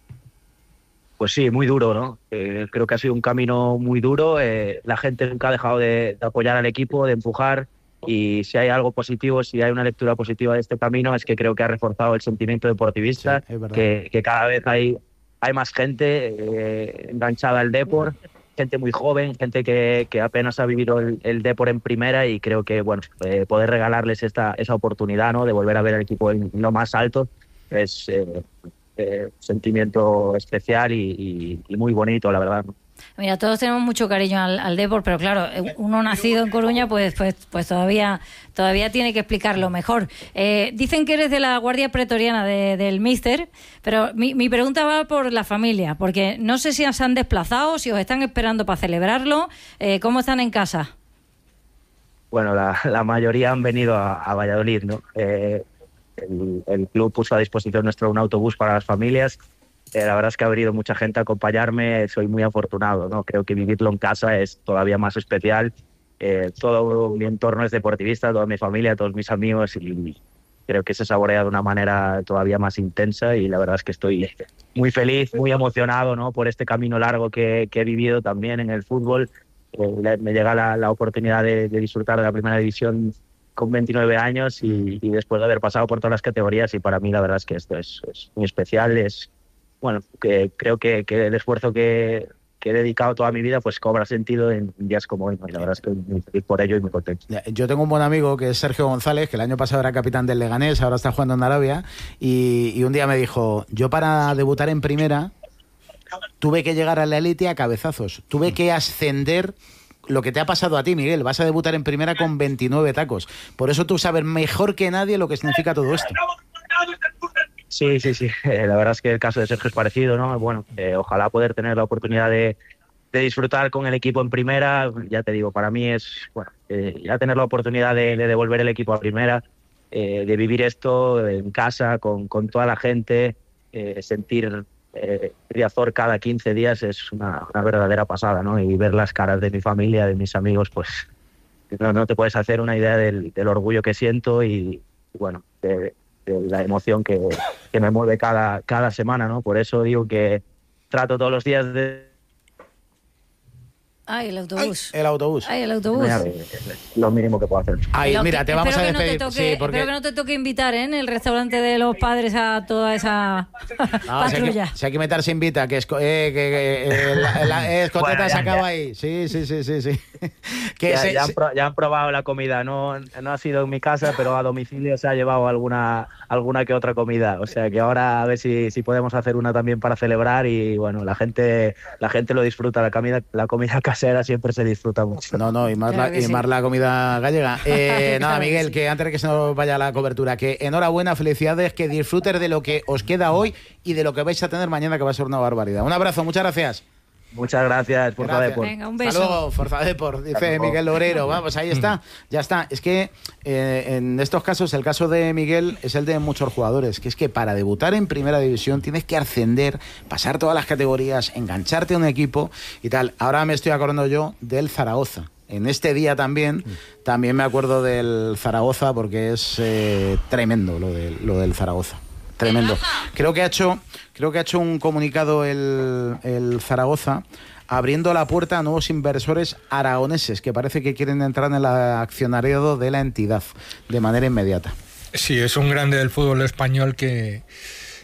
Pues sí, muy duro, ¿no? Eh, creo que ha sido un camino muy duro. Eh, la gente nunca ha dejado de, de apoyar al equipo, de empujar. Y si hay algo positivo, si hay una lectura positiva de este camino, es que creo que ha reforzado el sentimiento deportivista, sí, que, que cada vez hay, hay más gente eh, enganchada al Depor, gente muy joven, gente que, que apenas ha vivido el, el Depor en primera, y creo que bueno, eh, poder regalarles esta, esa oportunidad, ¿no?, de volver a ver al equipo en lo más alto es eh, eh, sentimiento especial y, y, y muy bonito, la verdad. Mira, todos tenemos mucho cariño al, al Depor, pero claro, uno nacido en Coruña, pues, pues, pues todavía, todavía tiene que explicarlo mejor. Eh, dicen que eres de la Guardia Pretoriana de, del Míster, pero mi, mi pregunta va por la familia, porque no sé si se han desplazado, si os están esperando para celebrarlo. Eh, ¿Cómo están en casa? Bueno, la, la mayoría han venido a, a Valladolid, ¿no? Eh, el, el club puso a disposición nuestro un autobús para las familias. Eh, la verdad es que ha venido mucha gente a acompañarme, soy muy afortunado, ¿no? Creo que vivirlo en casa es todavía más especial. Eh, todo mi entorno es deportivista, toda mi familia, todos mis amigos, y creo que se saborea de una manera todavía más intensa, y la verdad es que estoy muy feliz, muy emocionado, ¿no?, por este camino largo que, que he vivido también en el fútbol. Eh, me llega la, la oportunidad de, de disfrutar de la primera división con veintinueve años, y, y después de haber pasado por todas las categorías, y para mí la verdad es que esto es, es muy especial. Es Bueno, que creo que, que el esfuerzo que, que he dedicado toda mi vida pues cobra sentido en días como hoy, ¿no? Y la verdad es que muy feliz por ello y muy contento. Yo tengo un buen amigo que es Sergio González, que el año pasado era capitán del Leganés, ahora está jugando en Arabia, y, y un día me dijo, yo para debutar en primera tuve que llegar a la élite a cabezazos, tuve que ascender. Lo que te ha pasado a ti, Miguel, vas a debutar en primera con veintinueve tacos. Por eso tú sabes mejor que nadie lo que significa todo esto. Sí, sí, sí. Eh, la verdad es que el caso de Sergio es parecido, ¿no? Bueno, eh, ojalá poder tener la oportunidad de, de disfrutar con el equipo en primera. Ya te digo, para mí es, bueno, eh, ya tener la oportunidad de, de devolver el equipo a primera, eh, de vivir esto en casa, con, con toda la gente, eh, sentir eh, Riazor cada quince días es una, una verdadera pasada, ¿no? Y ver las caras de mi familia, de mis amigos, pues no, no te puedes hacer una idea del, del orgullo que siento y, y bueno, de, de la emoción que, que me mueve cada, cada semana, ¿no? Por eso digo que trato todos los días de... Ay, el autobús. Ay, el autobús. Ay, el autobús. Mira, lo mínimo que puedo hacer. Ay, Pero mira, que, te vamos a que no despedir. te toque, Sí, porque... Espero que no te toque invitar, ¿eh? En el restaurante de los padres a toda esa no, patrulla. Si hay, que, si hay que meter, se invita, que, esco, eh, que, que eh, la, la eh, escoteta bueno, se acaba ahí. Sí, sí, sí, sí. sí. que ya, se, ya, han se... pro, ya han probado la comida. No, no ha sido en mi casa, pero a domicilio se ha llevado alguna, alguna que otra comida. O sea que ahora a ver si, si podemos hacer una también para celebrar y bueno, la gente, la gente lo disfruta. La comida, la comida casera siempre se disfruta mucho. No, no, y más, claro la, y sí. más la comida gallega. Eh, nada, Miguel, que antes de que se nos vaya la cobertura, que enhorabuena, felicidades, que disfrutes de lo que os queda hoy y de lo que vais a tener mañana, que va a ser una barbaridad. Un abrazo, muchas gracias. Muchas gracias, Forza Depor. Venga, un beso. Hasta luego, Forza Depor, dice Miguel Lobrero. Vamos, ahí está, ya está. Es que eh, en estos casos, el caso de Miguel es el de muchos jugadores, que es que para debutar en primera división tienes que ascender, pasar todas las categorías, engancharte a un equipo y tal. Ahora me estoy acordando yo del Zaragoza. En este día también, también me acuerdo del Zaragoza porque es eh, tremendo lo, de, lo del Zaragoza. Tremendo. Creo que ha hecho, creo que ha hecho un comunicado el, el Zaragoza abriendo la puerta a nuevos inversores aragoneses que parece que quieren entrar en el accionariado de la entidad de manera inmediata. Sí, es un grande del fútbol español que,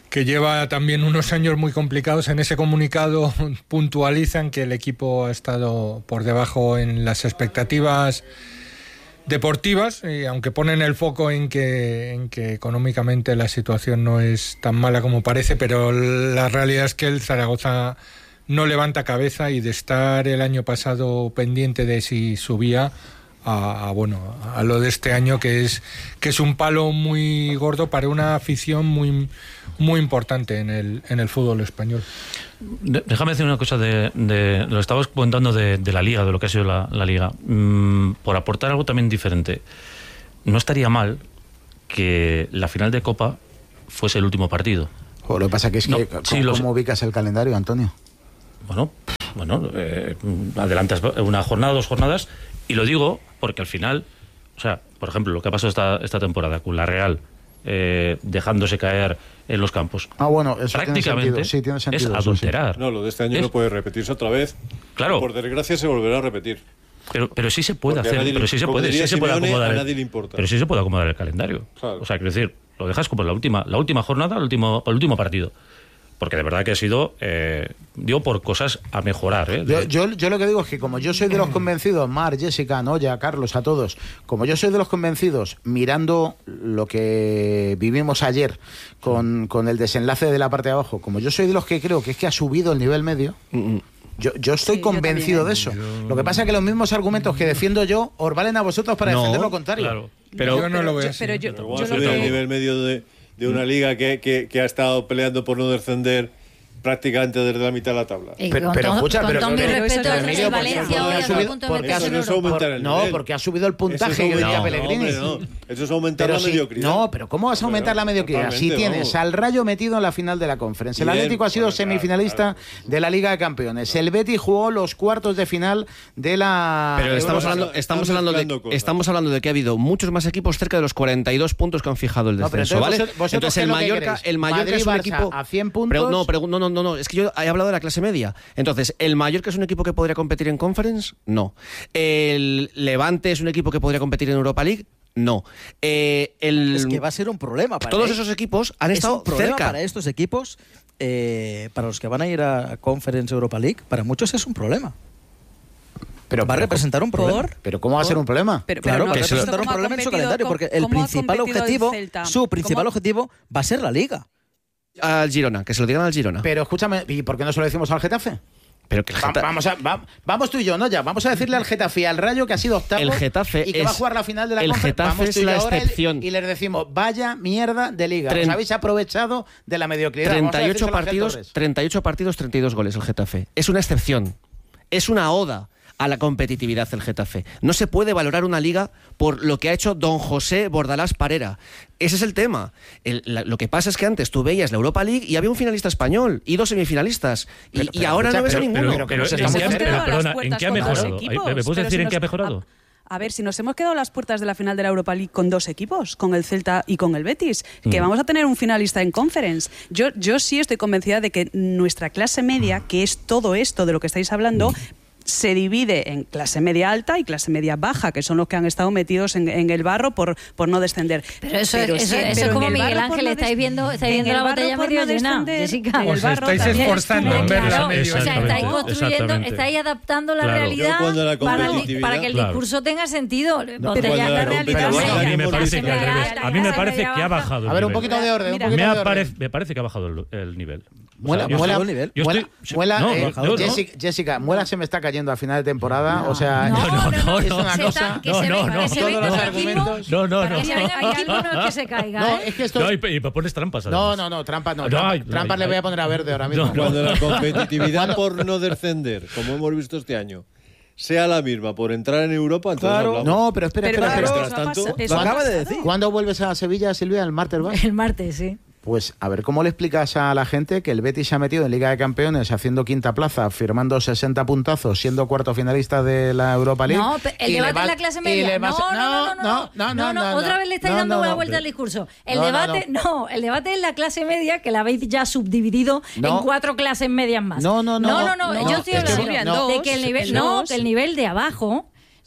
que lleva también unos años muy complicados. En ese comunicado puntualizan que el equipo ha estado por debajo en las expectativas deportivas, y aunque ponen el foco en que, en que económicamente la situación no es tan mala como parece, pero la realidad es que el Zaragoza no levanta cabeza, y de estar el año pasado pendiente de si subía a, a bueno a lo de este año, que es que es un palo muy gordo para una afición muy muy importante en el en el fútbol español. Déjame decir una cosa de, de lo estabas comentando de, de la Liga, de lo que ha sido la, la Liga. Mm, por aportar algo también diferente, no estaría mal que la final de Copa fuese el último partido. O lo que pasa que es No, que sí, ¿cómo, lo sé. cómo ubicas el calendario, Antonio? Bueno, bueno, eh, adelantas una jornada, dos jornadas, y lo digo porque al final, o sea, por ejemplo, lo que ha pasado esta, esta temporada con la Real, eh, dejándose caer en los campos. Ah, bueno, eso prácticamente tiene sentido. Sí, tiene sentido, es eso adulterar. sí. No, lo de este año Es- no puede repetirse otra vez. Claro. Por desgracia se volverá a repetir. Pero, pero sí se puede Porque a hacer, nadie le- pero sí se como puede, diría sí se puede Simeone, acomodar. a el- nadie le importa. Pero sí se puede acomodar el calendario. Claro. O sea, quiero decir, lo dejas como la última, la última jornada, el último, el último partido. Porque de verdad que ha sido, eh, digo, por cosas a mejorar. ¿eh? Yo, yo, yo lo que digo es que como yo soy de los convencidos, Mar, Jessica, Noya, Carlos, a todos, como yo soy de los convencidos, mirando lo que vivimos ayer con, con el desenlace de la parte de abajo, como yo soy de los que creo que es que ha subido el nivel medio, yo, yo estoy Sí, yo convencido también. de eso. Lo que pasa es que los mismos argumentos que defiendo yo os valen a vosotros para No, defender lo contrario. Claro. Pero yo no lo veo yo- así. pero yo- Pero ¿cómo yo ha lo subido que- el nivel medio de, de una liga que, que, que ha estado peleando por no descender prácticamente desde la mitad de la tabla? Y Pero, con pero todo- escucha, con pero, todo mi pero- respeto pero, al Emilio, del porque- Valencia porque hoy ha ha subido- estado a punto de porque ha meterse en subido- Eso es aumentar el no, nivel. porque ha subido el puntaje Eso es que diría aumentar- Pellegrini. no, hombre, no. Eso es aumentar Pero la si- mediocridad. No, pero ¿cómo vas a aumentar Pero, la mediocridad? Si totalmente, tienes vamos. al Rayo metido en la final de la Conference, el Bien, Atlético ha sido bueno, claro, semifinalista claro. de la Liga de Campeones, el Betis jugó los cuartos de final de la Pero estamos Europa- hablando, estamos, están hablando mezclando de, cosas. estamos hablando de que ha habido muchos más equipos cerca de los cuarenta y dos puntos que han fijado el No, pero descenso, entonces ¿vale? vosotros- vosotros Entonces el ¿qué es lo que Mallorca, queréis? el Mallorca Madrid, es un Barça equipo a cien puntos. Pero no, pero no, no, no, no, es que yo he hablado de la clase media. Entonces, ¿el Mallorca es un equipo que podría competir en Conference? No. ¿El Levante es un equipo que podría competir en Europa League? No. Eh, el... Es que va a ser un problema para Todos ellos. esos equipos han Es estado un problema cerca. para estos equipos, eh, para los que van a ir a Conference Europa League, para muchos es un problema. Pero, va a pero- representar un problema. ¿Por? Pero ¿cómo va a ser un problema? Pero, Claro, pero no, va a ¿has visto representar un cómo ha problema en su competido- calendario, porque el cómo ha principal competido el objetivo, Celta? su principal ¿Cómo- objetivo va a ser la Liga. Al Girona, que se lo digan al Girona. Pero escúchame, ¿y por qué no se lo decimos al Getafe? Pero que el Va- Getafe, vamos, a, va- vamos tú y yo, ¿no? Ya, vamos a decirle al Getafe y al Rayo que ha sido octavo El Getafe y que es- va a jugar la final de la el Conference. Getafe Vamos es tú y yo la ahora y- excepción. Y les decimos, vaya mierda de liga. Tren- Os habéis aprovechado de la mediocridad. Vamos a treinta y ocho decírselo a Ángel partidos, Torres. treinta y ocho partidos, treinta y dos goles el Getafe. Es una excepción. Es una oda a la competitividad el Getafe. No se puede valorar una liga por lo que ha hecho don José Bordalás Parera. Ese es el tema. El- la- lo que pasa es que antes tú veías la Europa League y había un finalista español y dos semifinalistas. Y, Pero- y pero ahora escucha, no ves a pero- ninguno. pero que Pero, nos ¿en estamos qué ha- quedando pero, a las perdona, ¿en puertas qué ha con dos mejorado? equipos, ¿Me puedes pero decir si en nos- qué ha mejorado? A ver, si nos hemos quedado a las puertas de la final de la Europa League con dos equipos, con el Celta y con el Betis, que Mm. vamos a tener un finalista en Conference. Yo, yo sí estoy convencida de que nuestra clase media, que es todo esto de lo que estáis hablando, se divide en clase media alta y clase media baja, que son los que han estado metidos en, en el barro por, por no descender. Pero eso, Pero eso, sí, eso pero es en como el Miguel barro por Ángel, no estáis des- viendo, estáis en viendo el la barro botella por medio no llena, descender, Jessica. en el Os barro estáis también. esforzando en ver la Claro, medio. o sea, estáis Exactamente, construyendo, exactamente. estáis adaptando la Claro. realidad Yo cuando la para, competitividad- para que el Claro. discurso tenga sentido. cuando Botella la la realidad competitividad- media, A mí me clase parece que al media revés. alta, A mí me clase parece media que ha baja. bajado el A ver, un nivel. poquito de orden, un Mira, poquito Me, de ha orden. parec- me parece que ha bajado el, el nivel. O Muela, sea, yo muela, estoy- el nivel. yo muela, estoy- muela, no, eh, no, no. Jessica, Jessica, Muela se me está cayendo a final de temporada. O sea, No, no, no, es no, una se cosa. está- que No, se no, venga, no. que se Todos venga los un argumentos. equipo, No, no, para no. que se venga un equipo no es que se caiga, No, ¿eh? es que esto. No, y, y me pones trampas. No, además. no, no, trampas no. No, Trampas, hay, no trampas hay, le voy a hay. poner a verde ahora mismo. No, no. Cuando la competitividad por no descender, como hemos visto este año, sea la misma por entrar en Europa, entonces Claro. hablamos. No, pero espera, Pero espera, claro, espera. eso ha tanto, pasado- lo eso ha acaba de pasado. decir. ¿Cuándo vuelves a Sevilla, Silvia? ¿El martes vas? El martes, sí. Pues a ver cómo le explicas a la gente que el Betis se ha metido en Liga de Campeones haciendo quinta plaza, firmando sesenta puntazos, siendo cuarto finalista de la Europa League. No, pe- el y le debate va- es la clase y media. le No, vas- no, no, no, no, no, no, otra vez le estáis no, dando no, una no. vuelta al discurso. El No, no, debate, no, el debate es la clase media, que la habéis ya subdividido No. en cuatro clases medias más. No, no, no. No, no, no, No, yo estoy es que- hablando no. de que el nivel, no, que el nivel de abajo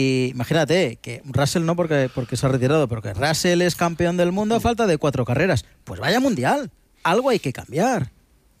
Y imagínate que Russell no porque, porque se ha retirado, pero que Russell es campeón del mundo a falta de cuatro carreras. Pues vaya mundial, algo hay que cambiar.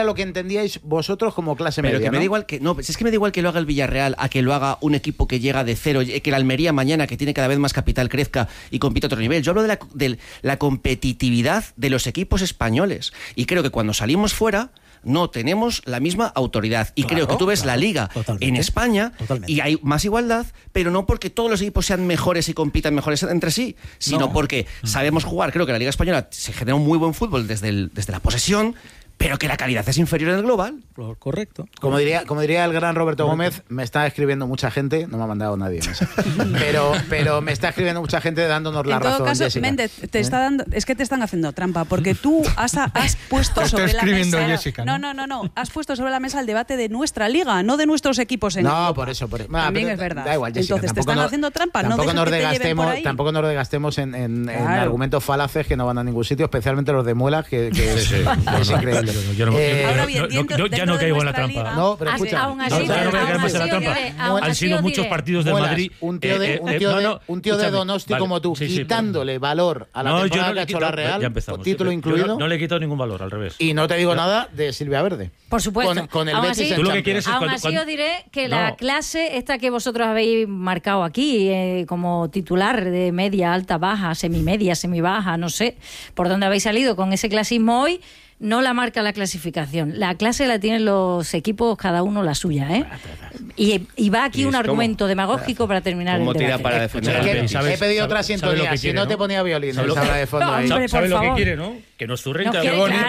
era lo que entendíais vosotros como clase Pero media. que me ¿no? da igual que no, es que me da igual que lo haga el Villarreal a que lo haga un equipo que llega de cero, que el Almería mañana, que tiene cada vez más capital, crezca y compita a otro nivel. Yo hablo de la, de la competitividad de los equipos españoles y creo que cuando salimos fuera no tenemos la misma autoridad. Y Claro, creo que tú ves claro, la Liga totalmente, en España totalmente. y hay más igualdad, pero no porque todos los equipos sean mejores y compitan mejores entre sí, sino No. porque sabemos jugar. Creo que la Liga Española se genera un muy buen fútbol desde, el, desde la posesión, pero que la calidad es inferior en el global. Correcto. Como diría, como diría el gran Roberto Gómez, me está escribiendo mucha gente, no me ha mandado nadie mensaje, pero, pero me está escribiendo mucha gente dándonos la en todo razón, caso, Jessica. Méndez, te ¿Eh? está dando, es que te están haciendo trampa, porque tú has, has puesto Te está sobre la escribiendo mesa. Jessica, ¿no? no, no, no, no, has puesto sobre la mesa el debate de nuestra liga, no de nuestros equipos en No, Europa. por eso, por eso. También pero es verdad. Da igual, Jessica, Entonces te tampoco están nos- haciendo trampa, no tampoco dejes nos que te lleven por desgastemos, ahí. tampoco nos desgastemos en, en- en Claro. argumentos falaces que no van a ningún sitio, especialmente los de Muelas, que, que es, Sí, sí. es No, no, increíble. yo no- yo no- Eh, yo- Ahora yo- bien, yo- dentro- yo ya dentro no de caigo en la nuestra trampa. liga- No, pero Así- escucha. aún así, No, diré- ya no voy a caer aún más en la así trampa. os diré- aún Han así sido os muchos diré. partidos del Muelas, Madrid. un tío de, eh, eh, un tío no, de, no, un tío de escúchame, Donosti vale, como tú, sí, sí, pero- quitándole valor a la No, yo temporada no que le ha he hecho la quitado, Real, ya empezamos. título Yo incluido, No, no le he quitado ningún valor, al revés. y no te digo nada de Silvia Verde. Por supuesto. Con, con el Aún Betis así- en Tú lo que Champions. quieres es Aún cuando- así cuando- os diré que la No. clase esta que vosotros habéis marcado aquí eh, como titular de media, alta, baja, semimedia, semibaja, no sé por dónde habéis salido con ese clasismo hoy, no la marca la clasificación. La clase la tienen los equipos, cada uno la suya, ¿eh? Y, y va aquí ¿Y un es argumento demagógico para terminar ¿Cómo el tira debate. para defender al Es que Betis? he pedido otra sabe- sabe lo sintonía, que si quiere, no ¿no? te ponía violín, ¿Sabe lo esa que- de fondo ahí. Hombre, ¿Sabe por lo que favor. quiere, no? Que nos zurren Nos cada quiere, vez. claro,